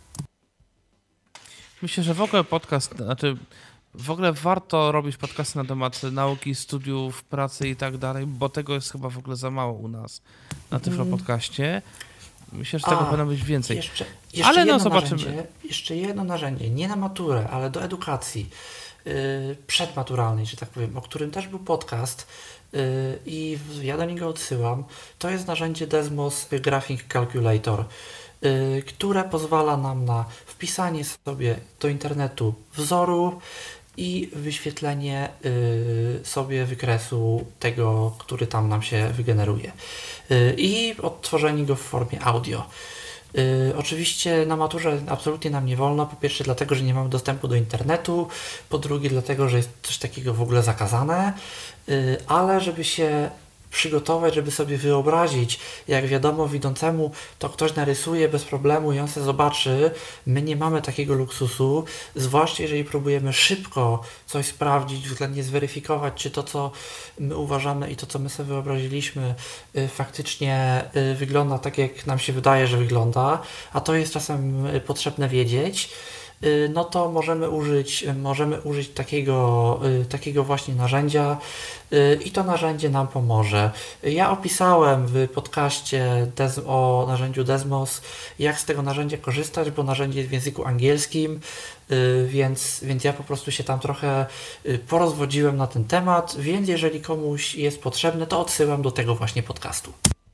Myślę, że w ogóle podcast, znaczy w ogóle warto robić podcasty na temat nauki, studiów, pracy i tak dalej, bo tego jest chyba w ogóle za mało u nas na Tyflo Podcaście. Myślę, że tego A, powinno być więcej. Jeszcze, jeszcze ale no jedno zobaczymy. Narzędzie, jeszcze jedno narzędzie, nie na maturę, ale do edukacji yy, przedmaturalnej, że tak powiem, o którym też był podcast yy, i ja do niego odsyłam. To jest narzędzie Desmos Graphing Calculator, yy, które pozwala nam na wpisanie sobie do internetu wzoru i wyświetlenie y, sobie wykresu tego, który tam nam się wygeneruje. Y, I odtworzenie go w formie audio. Y, oczywiście na maturze absolutnie nam nie wolno. Po pierwsze dlatego, że nie mamy dostępu do internetu. Po drugie dlatego, że jest coś takiego w ogóle zakazane. Y, ale żeby się przygotować, żeby sobie wyobrazić, jak wiadomo widzącemu to ktoś narysuje bez problemu i on se zobaczy. My nie mamy takiego luksusu, zwłaszcza jeżeli próbujemy szybko coś sprawdzić, względnie zweryfikować, czy to, co my uważamy i to, co my sobie wyobraziliśmy, y, faktycznie y, wygląda tak, jak nam się wydaje, że wygląda, a to jest czasem y, potrzebne wiedzieć. No to możemy użyć, możemy użyć takiego, takiego właśnie narzędzia i to narzędzie nam pomoże. Ja opisałem w podcaście Des- o narzędziu Desmos, jak z tego narzędzia korzystać, bo narzędzie jest w języku angielskim, więc, więc ja po prostu się tam trochę porozwodziłem na ten temat, więc jeżeli komuś jest potrzebne, to odsyłam do tego właśnie podcastu.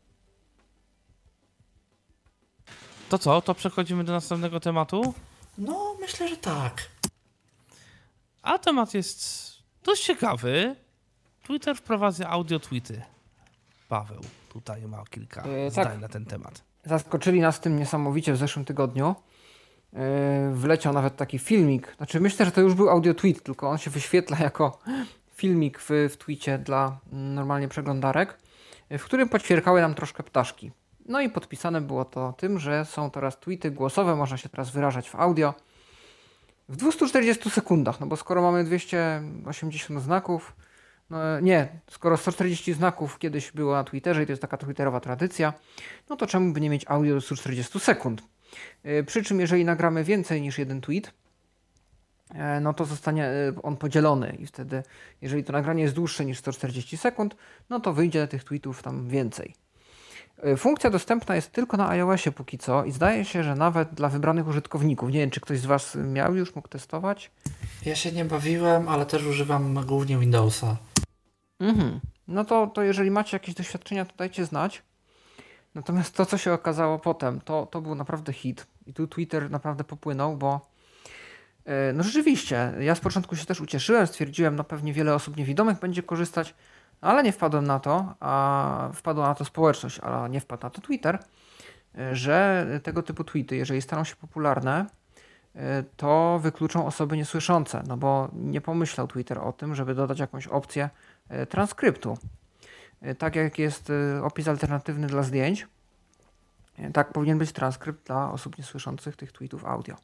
To co? To przechodzimy do następnego tematu? No, myślę, że tak. A temat jest dość ciekawy. Twitter wprowadza audio tweety. Paweł tutaj ma kilka e, zdań tak. na ten temat. Zaskoczyli nas tym niesamowicie w zeszłym tygodniu. Yy, wleciał nawet taki filmik. Znaczy myślę, że to już był audio tweet, tylko on się wyświetla jako filmik w, w tweetie dla normalnie przeglądarek, w którym poćwierkały nam troszkę ptaszki. No i podpisane było to tym, że są teraz tweety głosowe, można się teraz wyrażać w audio w dwieście czterdzieści sekundach, no bo skoro mamy dwieście osiemdziesiąt znaków, no nie, skoro sto czterdzieści znaków kiedyś było na Twitterze i to jest taka twitterowa tradycja, no to czemu by nie mieć audio do stu czterdziestu sekund? Yy, przy czym jeżeli nagramy więcej niż jeden tweet, e, no to zostanie e, on podzielony i wtedy, jeżeli to nagranie jest dłuższe niż sto czterdzieści sekund, no to wyjdzie tych tweetów tam więcej. E, Funkcja dostępna jest tylko na iOSie póki co i zdaje się, że nawet dla wybranych użytkowników. Nie wiem, czy ktoś z Was miał już, mógł testować? Ja się nie bawiłem, ale też używam głównie Windowsa. Mhm. No to, to jeżeli macie jakieś doświadczenia, to dajcie znać. Natomiast to, co się okazało potem, to, to był naprawdę hit. I tu Twitter naprawdę popłynął, bo e, no rzeczywiście, ja z początku się też ucieszyłem, stwierdziłem, no pewnie wiele osób niewidomych będzie korzystać, ale nie wpadłem na to, a wpadła na to społeczność, a nie wpadł na to Twitter, e, że tego typu tweety, jeżeli staną się popularne, e, to wykluczą osoby niesłyszące, no bo nie pomyślał Twitter o tym, żeby dodać jakąś opcję e, transkryptu. E, Tak jak jest e, opis alternatywny dla zdjęć, e, tak powinien być transkrypt dla osób niesłyszących tych tweetów audio.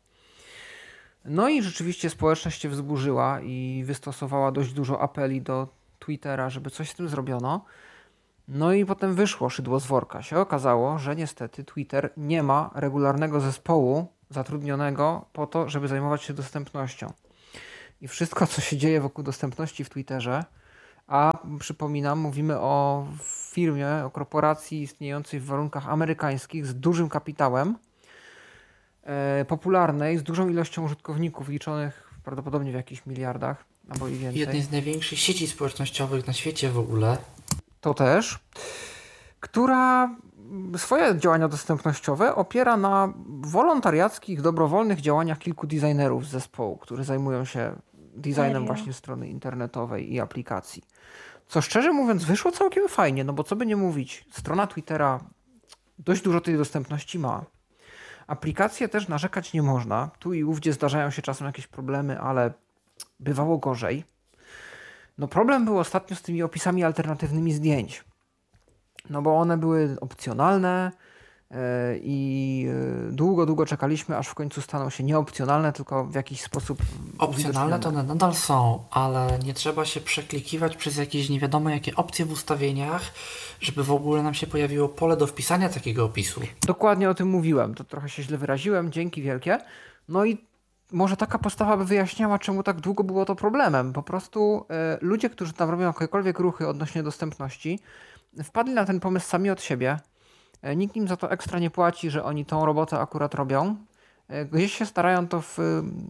No i rzeczywiście społeczność się wzburzyła i wystosowała dość dużo apeli do Twittera, żeby coś z tym zrobiono. No i potem wyszło szydło z worka. Się okazało, że niestety Twitter nie ma regularnego zespołu zatrudnionego po to, żeby zajmować się dostępnością. I wszystko, co się dzieje wokół dostępności w Twitterze, a przypominam, mówimy o firmie, o korporacji istniejącej w warunkach amerykańskich z dużym kapitałem, e, popularnej, z dużą ilością użytkowników liczonych prawdopodobnie w jakichś miliardach, albo i więcej. Jednej z największych sieci społecznościowych na świecie w ogóle. To też, która swoje działania dostępnościowe opiera na wolontariackich, dobrowolnych działaniach kilku designerów z zespołu, którzy zajmują się designem Serio? właśnie strony internetowej i aplikacji. Co szczerze mówiąc wyszło całkiem fajnie, no bo co by nie mówić, strona Twittera dość dużo tej dostępności ma. Aplikacje też narzekać nie można. Tu i ówdzie zdarzają się czasem jakieś problemy, ale bywało gorzej. No problem był ostatnio z tymi opisami alternatywnymi zdjęć. No bo one były opcjonalne yy, i yy, długo, długo czekaliśmy, aż w końcu staną się nieopcjonalne, tylko w jakiś sposób Opcjonalne to uwidocznione. one nadal są, ale nie trzeba się przeklikiwać przez jakieś nie wiadomo jakie opcje w ustawieniach, żeby w ogóle nam się pojawiło pole do wpisania takiego opisu. Dokładnie o tym mówiłem, to trochę się źle wyraziłem, dzięki wielkie. No i może taka postawa by wyjaśniała, czemu tak długo było to problemem. Po prostu e, ludzie, którzy tam robią jakiekolwiek ruchy odnośnie dostępności, wpadli na ten pomysł sami od siebie. E, nikt im za to ekstra nie płaci, że oni tą robotę akurat robią. E, gdzieś się starają to w,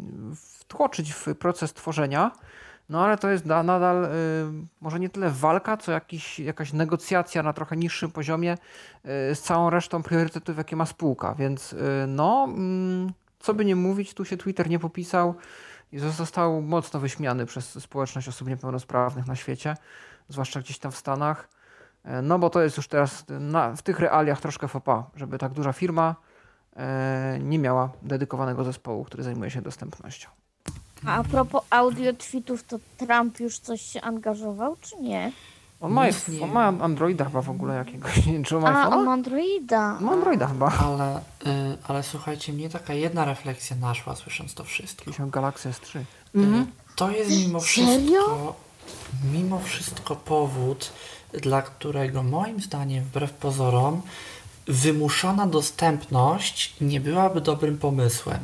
wtłoczyć w proces tworzenia, no ale to jest da, nadal y, może nie tyle walka, co jakiś, jakaś negocjacja na trochę niższym poziomie y, z całą resztą priorytetów, jakie ma spółka. Więc y, no, mm, co by nie mówić, tu się Twitter nie popisał i został mocno wyśmiany przez społeczność osób niepełnosprawnych na świecie, zwłaszcza gdzieś tam w Stanach. Y, no bo to jest już teraz na, w tych realiach troszkę faux pas, żeby tak duża firma y, nie miała dedykowanego zespołu, który zajmuje się dostępnością. A a propos audio tweetów, to Trump już coś się angażował, czy nie? On ma, Nic nie on ma Androida chyba w ogóle jakiegoś, nie wiem, czy on ma A, iPhone'a? on ma Androida. Ma Androida chyba. Ale, y, ale słuchajcie, mnie taka jedna refleksja naszła, słysząc to wszystko. Jakiś Galaxy S trzy. Y, To jest mimo Serio? wszystko, mimo wszystko powód, dla którego moim zdaniem, wbrew pozorom, wymuszona dostępność nie byłaby dobrym pomysłem.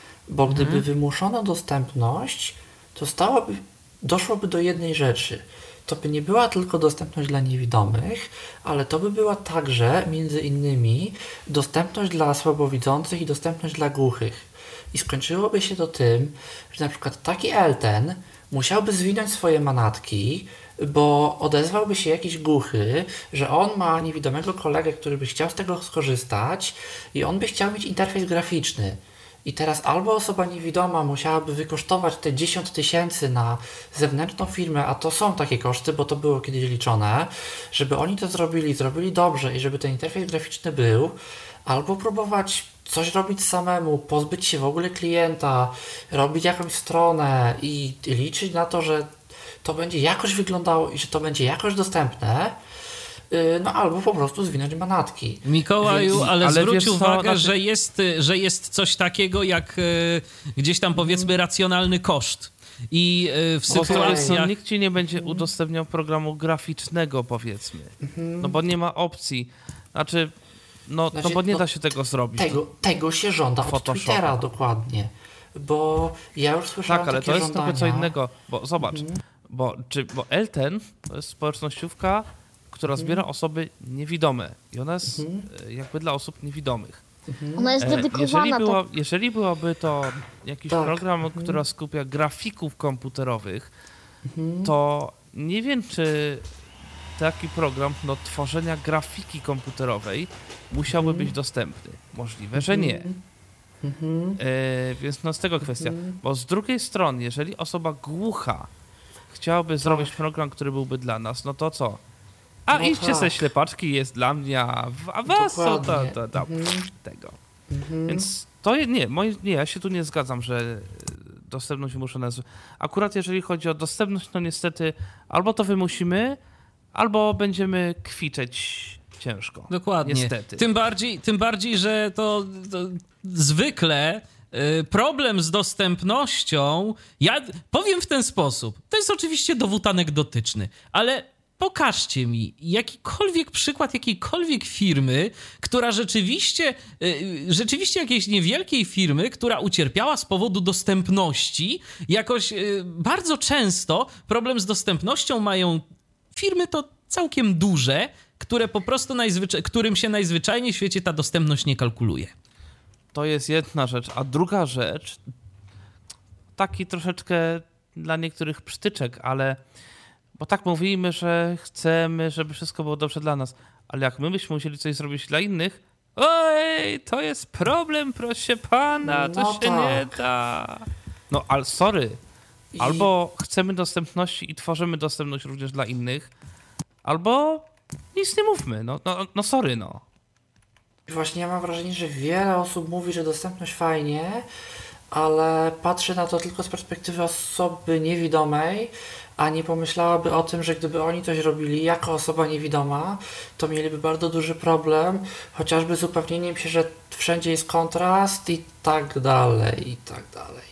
Bo gdyby wymuszono dostępność, to stałoby, doszłoby do jednej rzeczy. To by nie była tylko dostępność dla niewidomych, ale to by była także, między innymi, dostępność dla słabowidzących i dostępność dla głuchych. I skończyłoby się to tym, że na przykład taki Elten musiałby zwinąć swoje manatki, bo odezwałby się jakiś głuchy, że on ma niewidomego kolegę, który by chciał z tego skorzystać i on by chciał mieć interfejs graficzny. I teraz albo osoba niewidoma musiałaby wykosztować te dziesięć tysięcy na zewnętrzną firmę, a to są takie koszty, bo to było kiedyś liczone, żeby oni to zrobili, zrobili dobrze i żeby ten interfejs graficzny był, albo próbować coś robić samemu, pozbyć się w ogóle klienta, robić jakąś stronę i liczyć na to, że to będzie jakoś wyglądało i że to będzie jakoś dostępne, no albo po prostu zwinąć manatki. Mikołaju, ale, ale zwróć wiesz co, uwagę, znaczy- że, jest, że jest coś takiego jak e, gdzieś tam powiedzmy racjonalny koszt. I e, w Bo to jest, sytuacjach... no, nikt ci nie będzie udostępniał programu graficznego, powiedzmy. No bo nie ma opcji. Znaczy, no, Znaczy, no bo nie no, da się tego zrobić. Tego, tego się żąda od Photoshopa. Twittera dokładnie. bo ja już słyszałem Tak, ale takie to jest żądania. trochę co innego, bo zobacz, Mhm. bo, czy, bo Elten to jest społecznościówka, która Mhm. zbiera osoby niewidome i ona jest Mhm. e, jakby dla osób niewidomych. Mhm. Ona jest E, dedykowana. Jeżeli, było, tak. jeżeli byłoby to jakiś Tak. program, Mhm. który skupia grafików komputerowych, Mhm. to nie wiem, czy taki program do tworzenia grafiki komputerowej musiałby Mhm. być dostępny. Możliwe, że nie. Mhm. E, więc no z tego kwestia. Mhm. Bo z drugiej strony, jeżeli osoba głucha chciałaby zrobić program, który byłby dla nas, no to co? A No idźcie tak. se ślepaczki, jest dla mnie, a, w- a was co to, Dokładnie. to, to, Mhm. tego. Mhm. Więc to je, nie, moi, nie, ja się tu nie zgadzam, że dostępność muszę nazwać. Akurat jeżeli chodzi o dostępność, to niestety albo to wymusimy, albo będziemy kwiczeć ciężko. Dokładnie. Niestety. Tym bardziej, tym bardziej, że to, to zwykle y, problem z dostępnością, ja powiem w ten sposób, to jest oczywiście dowód anegdotyczny, ale pokażcie mi jakikolwiek przykład jakiejkolwiek firmy, która rzeczywiście, y, rzeczywiście jakiejś niewielkiej firmy, która ucierpiała z powodu dostępności. Jakoś y, bardzo często problem z dostępnością mają firmy to całkiem duże, które po prostu najzwyczaj, którym się najzwyczajniej w świecie ta dostępność nie kalkuluje. To jest jedna rzecz. A druga rzecz, taki troszeczkę dla niektórych przytyczek, ale bo tak mówimy, że chcemy, żeby wszystko było dobrze dla nas, ale jak my byśmy musieli coś zrobić dla innych, oj, to jest problem, proszę pana, to No się tak. nie da. No, ale sorry, I- albo chcemy dostępności i tworzymy dostępność również dla innych, albo nic nie mówmy, no, no, no sorry, no. Właśnie ja mam wrażenie, że wiele osób mówi, że dostępność fajnie, ale patrzy na to tylko z perspektywy osoby niewidomej, a nie pomyślałaby o tym, że gdyby oni coś robili jako osoba niewidoma, to mieliby bardzo duży problem, chociażby z upewnieniem się, że wszędzie jest kontrast i tak dalej, i tak dalej.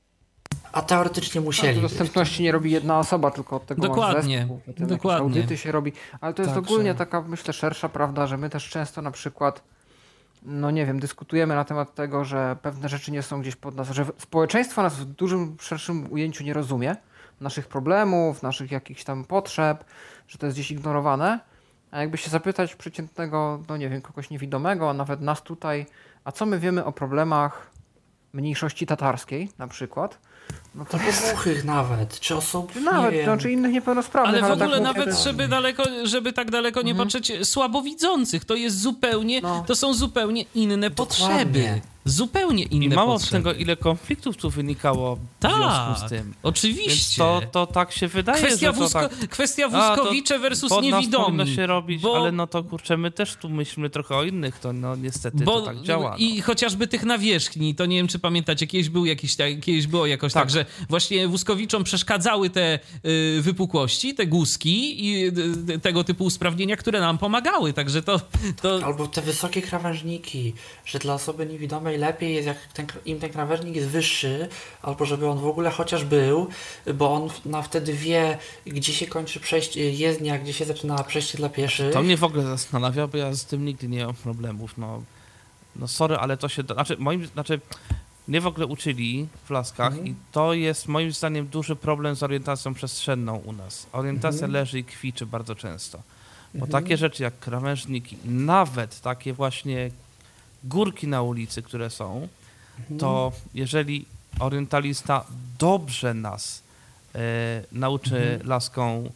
A teoretycznie No, musieli. to dostępności nie robi jedna osoba, tylko od tego Dokładnie, masz zespół, potem jakieś dokładnie. audyty się robi, ale to jest Także- ogólnie taka, myślę, szersza prawda, że my też często na przykład, no nie wiem, dyskutujemy na temat tego, że pewne rzeczy nie są gdzieś pod nas, że społeczeństwo nas w dużym, szerszym ujęciu nie rozumie, naszych problemów, naszych jakichś tam potrzeb, że to jest gdzieś ignorowane, a jakby się zapytać przeciętnego, no nie wiem, kogoś niewidomego, a nawet nas tutaj, a co my wiemy o problemach mniejszości tatarskiej na przykład, no to Albo głuchych nawet, czy osób, czy nawet, nie no, wiem. czy innych niepełnosprawnych. Ale w tak ogóle mówię, nawet, to- żeby daleko, żeby tak daleko nie Mhm. patrzeć, słabowidzących, to jest zupełnie, No. to są zupełnie inne Dokładnie. potrzeby. Zupełnie inne I mało z potrzeby. tego, ile konfliktów tu wynikało w Tak, związku z tym. Więc oczywiście. to, to tak się wydaje, Kwestia, że to wózko, tak... kwestia A, to wózkowicze versus pod nas powinno niewidomi. się robić, bo- ale no to kurczę, my też tu myślimy trochę o innych, to no niestety Bo to tak działa. No. I chociażby tych nawierzchni, to nie wiem, czy pamiętacie, kiedyś był jakiś, tak- kiedyś było jakoś tak, Tak. że właśnie wózkowiczom przeszkadzały te y, wypukłości, te guzki i y, tego typu usprawnienia, które nam pomagały, także to... to Albo te wysokie krawężniki, że dla osoby niewidomej lepiej jest, jak ten, im ten krawężnik jest wyższy, albo żeby on w ogóle chociaż był, bo on na wtedy wie, gdzie się kończy przejście jezdnia, gdzie się zaczyna przejście dla pieszych. To mnie w ogóle zastanawia, bo ja z tym nigdy nie mam problemów. No, no sorry, ale to się... da- Znaczy, moim, znaczy, mnie w ogóle uczyli w Laskach Mhm. i to jest moim zdaniem duży problem z orientacją przestrzenną u nas. Orientacja Mhm. leży i kwiczy bardzo często. Bo Mhm. takie rzeczy jak krawężniki, nawet takie właśnie górki na ulicy, które są, to jeżeli orientalista dobrze nas e, nauczy Mhm. laską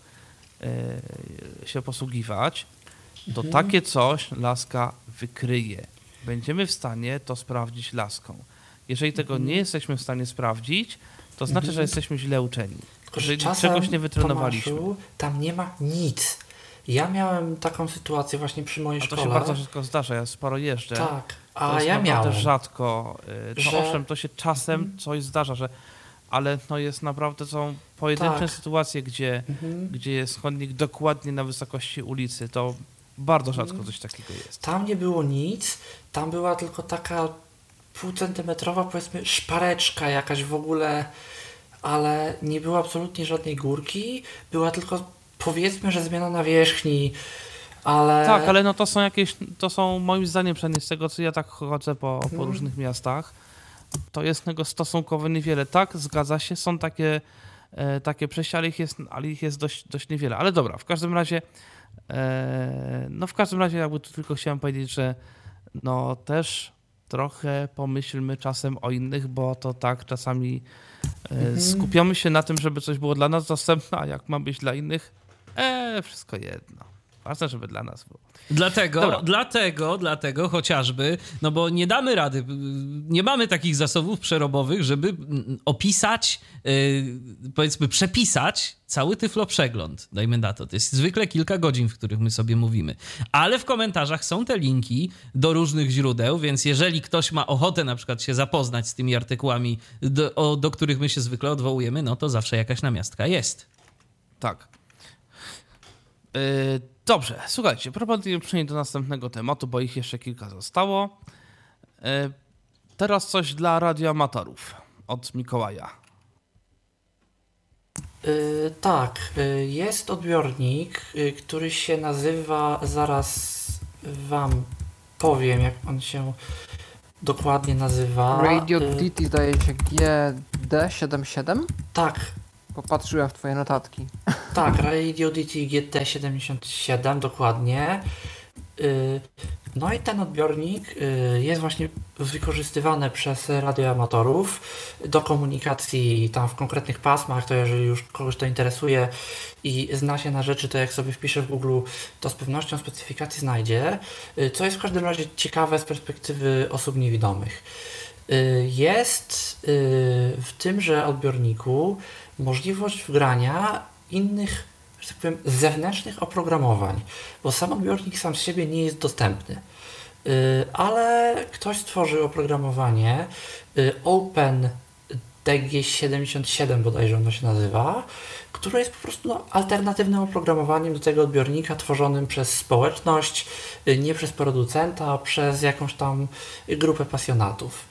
e, się posługiwać, to Mhm. takie coś laska wykryje. Będziemy w stanie to sprawdzić laską. Jeżeli tego Mhm. nie jesteśmy w stanie sprawdzić, to znaczy, Mhm. że jesteśmy źle uczeni. Tylko, że Że czasem, czegoś nie wytrenowaliśmy. Tomaszu, tam nie ma nic. Ja miałem taką sytuację właśnie przy mojej A to szkole. się bardzo rzadko zdarza, ja sporo jeżdżę. Tak, To a jest ja naprawdę miałem. rzadko. y, To że- owszem, to się czasem coś zdarza, że ale no jest naprawdę, są pojedyncze Tak. sytuacje, gdzie, Mhm. gdzie jest chodnik dokładnie na wysokości ulicy. To bardzo rzadko Mhm. coś takiego jest. Tam nie było nic, tam była tylko taka półcentymetrowa, powiedzmy, szpareczka jakaś w ogóle, ale nie było absolutnie żadnej górki, była tylko, powiedzmy, że zmiana nawierzchni, ale... Tak, ale no to są jakieś, to są moim zdaniem, przynajmniej z tego co ja tak chodzę po, po Mhm. różnych miastach, to jest tego stosunkowo niewiele. Tak, zgadza się, są takie, e, takie przejścia, ale ich jest, ale ich jest dość, dość niewiele. Ale dobra, w każdym razie e, no w każdym razie jakby tu tylko chciałem powiedzieć, że no też trochę pomyślmy czasem o innych, bo to tak czasami e, Mhm. skupiamy się na tym, żeby coś było dla nas dostępne, a jak ma być dla innych, e, wszystko jedno. Ważne, żeby dla nas było. Dlatego, Dobra. dlatego, dlatego chociażby, no bo nie damy rady, nie mamy takich zasobów przerobowych, żeby mm, opisać, yy, powiedzmy przepisać cały tyfloprzegląd, dajmy na to. To jest zwykle kilka godzin, w których my sobie mówimy. Ale w komentarzach są te linki do różnych źródeł, więc jeżeli ktoś ma ochotę na przykład się zapoznać z tymi artykułami, do, o, do których my się zwykle odwołujemy, no to zawsze jakaś namiastka jest. Tak. Yy, dobrze, słuchajcie, proponuję przejść do następnego tematu, bo ich jeszcze kilka zostało. Yy, teraz coś dla radioamatorów od Mikołaja. Y, tak, y, jest odbiornik, y, który się nazywa, zaraz wam powiem, jak on się dokładnie nazywa. Radio Y, D T zdaje się G D siedemdziesiąt siedem? tak, Popatrzyłem w twoje notatki. tak, Radio D T G T siedemdziesiąt siedem, dokładnie. Y, No i ten odbiornik y, jest właśnie wykorzystywany przez radioamatorów do komunikacji tam w konkretnych pasmach, to jeżeli już kogoś to interesuje i zna się na rzeczy, to jak sobie wpisze w Google, to z pewnością specyfikację znajdzie, y, co jest w każdym razie ciekawe z perspektywy osób niewidomych. Y, Jest y, w tymże odbiorniku możliwość wgrania innych, że tak powiem, zewnętrznych oprogramowań, bo sam odbiornik sam z siebie nie jest dostępny. Yy, ale ktoś stworzył oprogramowanie yy, Open D G siedemdziesiąt siedem bodajże ono się nazywa, które jest po prostu no, alternatywnym oprogramowaniem do tego odbiornika tworzonym przez społeczność, yy, nie przez producenta, przez jakąś tam grupę pasjonatów.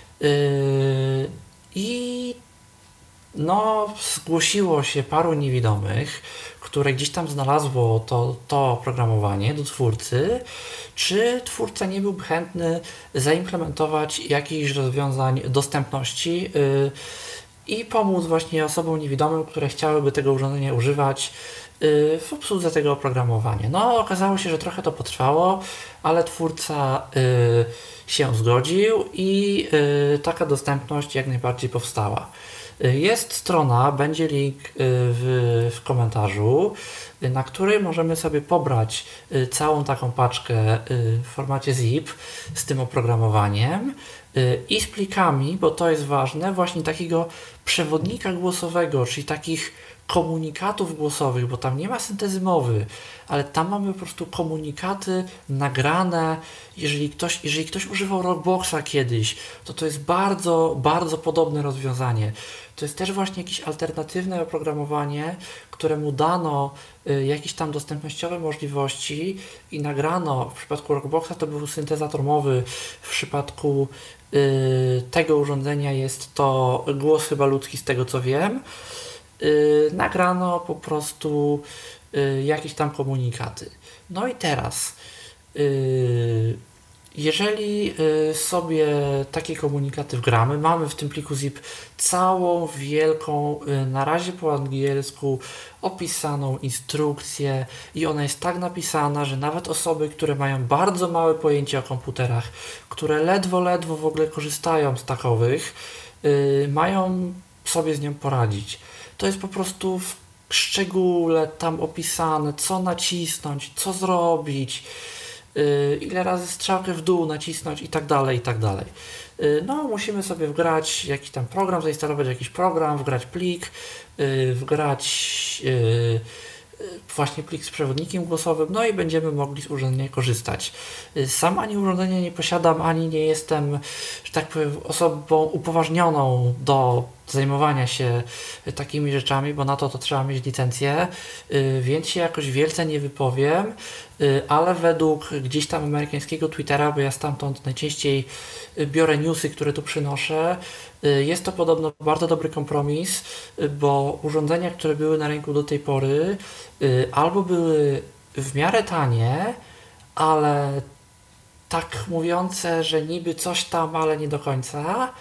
Yy, I no, zgłosiło się paru niewidomych, które gdzieś tam znalazło to, to oprogramowanie do twórcy, czy twórca nie byłby chętny zaimplementować jakichś rozwiązań dostępności yy, i pomóc właśnie osobom niewidomym, które chciałyby tego urządzenia używać yy, w obsłudze tego oprogramowania. No, okazało się, że trochę to potrwało, ale twórca yy, się zgodził i yy, taka dostępność jak najbardziej powstała. Jest strona, będzie link w, w komentarzu, na której możemy sobie pobrać całą taką paczkę w formacie zip z tym oprogramowaniem i z plikami, bo to jest ważne, właśnie takiego przewodnika głosowego, czyli takich komunikatów głosowych, bo tam nie ma syntezy mowy, ale tam mamy po prostu komunikaty nagrane. Jeżeli ktoś, jeżeli ktoś używał Rockboxa kiedyś, to to jest bardzo, bardzo podobne rozwiązanie. To jest też właśnie jakieś alternatywne oprogramowanie, któremu dano y, jakieś tam dostępnościowe możliwości i nagrano, w przypadku Rockboxa to był syntezator mowy, w przypadku y, tego urządzenia jest to głos chyba ludzki z tego co wiem. Yy, nagrano po prostu yy, jakieś tam komunikaty. No i teraz, yy, jeżeli yy, sobie takie komunikaty wgramy, mamy w tym pliku zip całą wielką, yy, na razie po angielsku, opisaną instrukcję i ona jest tak napisana, że nawet osoby, które mają bardzo małe pojęcie o komputerach, które ledwo, ledwo w ogóle korzystają z takowych, yy, mają sobie z nią poradzić. To jest po prostu w szczególe tam opisane, co nacisnąć, co zrobić, yy, ile razy strzałkę w dół nacisnąć i tak dalej, i tak dalej. Yy, no, musimy sobie wgrać jakiś tam program, zainstalować jakiś program, wgrać plik, yy, wgrać yy, właśnie plik z przewodnikiem głosowym, no i będziemy mogli z urządzenia korzystać. Sam ani urządzenia nie posiadam, ani nie jestem, że tak powiem, osobą upoważnioną do zajmowania się takimi rzeczami, bo na to to trzeba mieć licencję, więc się jakoś wielce nie wypowiem, ale według gdzieś tam amerykańskiego Twittera, bo ja stamtąd najczęściej biorę newsy, które tu przynoszę, jest to podobno bardzo dobry kompromis, bo urządzenia, które były na rynku do tej pory, albo były w miarę tanie, ale tak mówiące, że niby coś tam, ale nie do końca,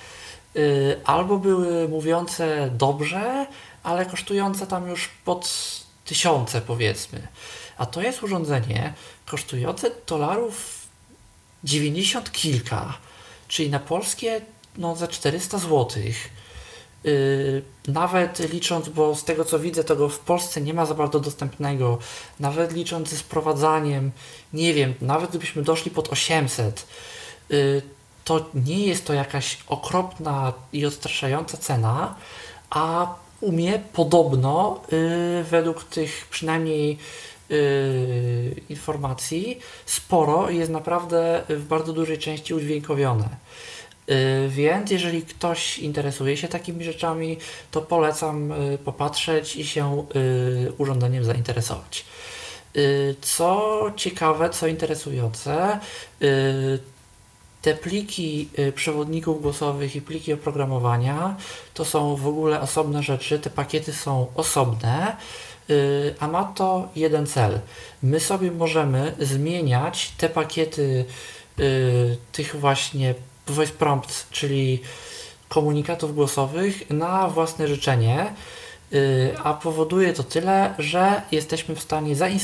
y, albo były mówiące dobrze, ale kosztujące tam już pod tysiące powiedzmy. A to jest urządzenie kosztujące dolarów dziewięćdziesiąt kilka, czyli na polskie no za czterysta złotych. Yy, nawet licząc, bo z tego co widzę, to go w Polsce nie ma za bardzo dostępnego, nawet licząc ze sprowadzaniem, nie wiem, nawet gdybyśmy doszli pod osiemset, yy, to nie jest to jakaś okropna i odstraszająca cena, a umie podobno, yy, według tych przynajmniej yy, informacji, sporo jest naprawdę w bardzo dużej części udźwiękowione. Yy, więc jeżeli ktoś interesuje się takimi rzeczami, to polecam yy, popatrzeć i się yy, urządzeniem zainteresować. Yy, co ciekawe, co interesujące, yy, te pliki yy, przewodników głosowych i pliki oprogramowania to są w ogóle osobne rzeczy, te pakiety są osobne, yy, a ma to jeden cel. My sobie możemy zmieniać te pakiety yy, tych właśnie voice prompts, czyli komunikatów głosowych na własne życzenie, yy, a powoduje to tyle, że jesteśmy w stanie zainstalować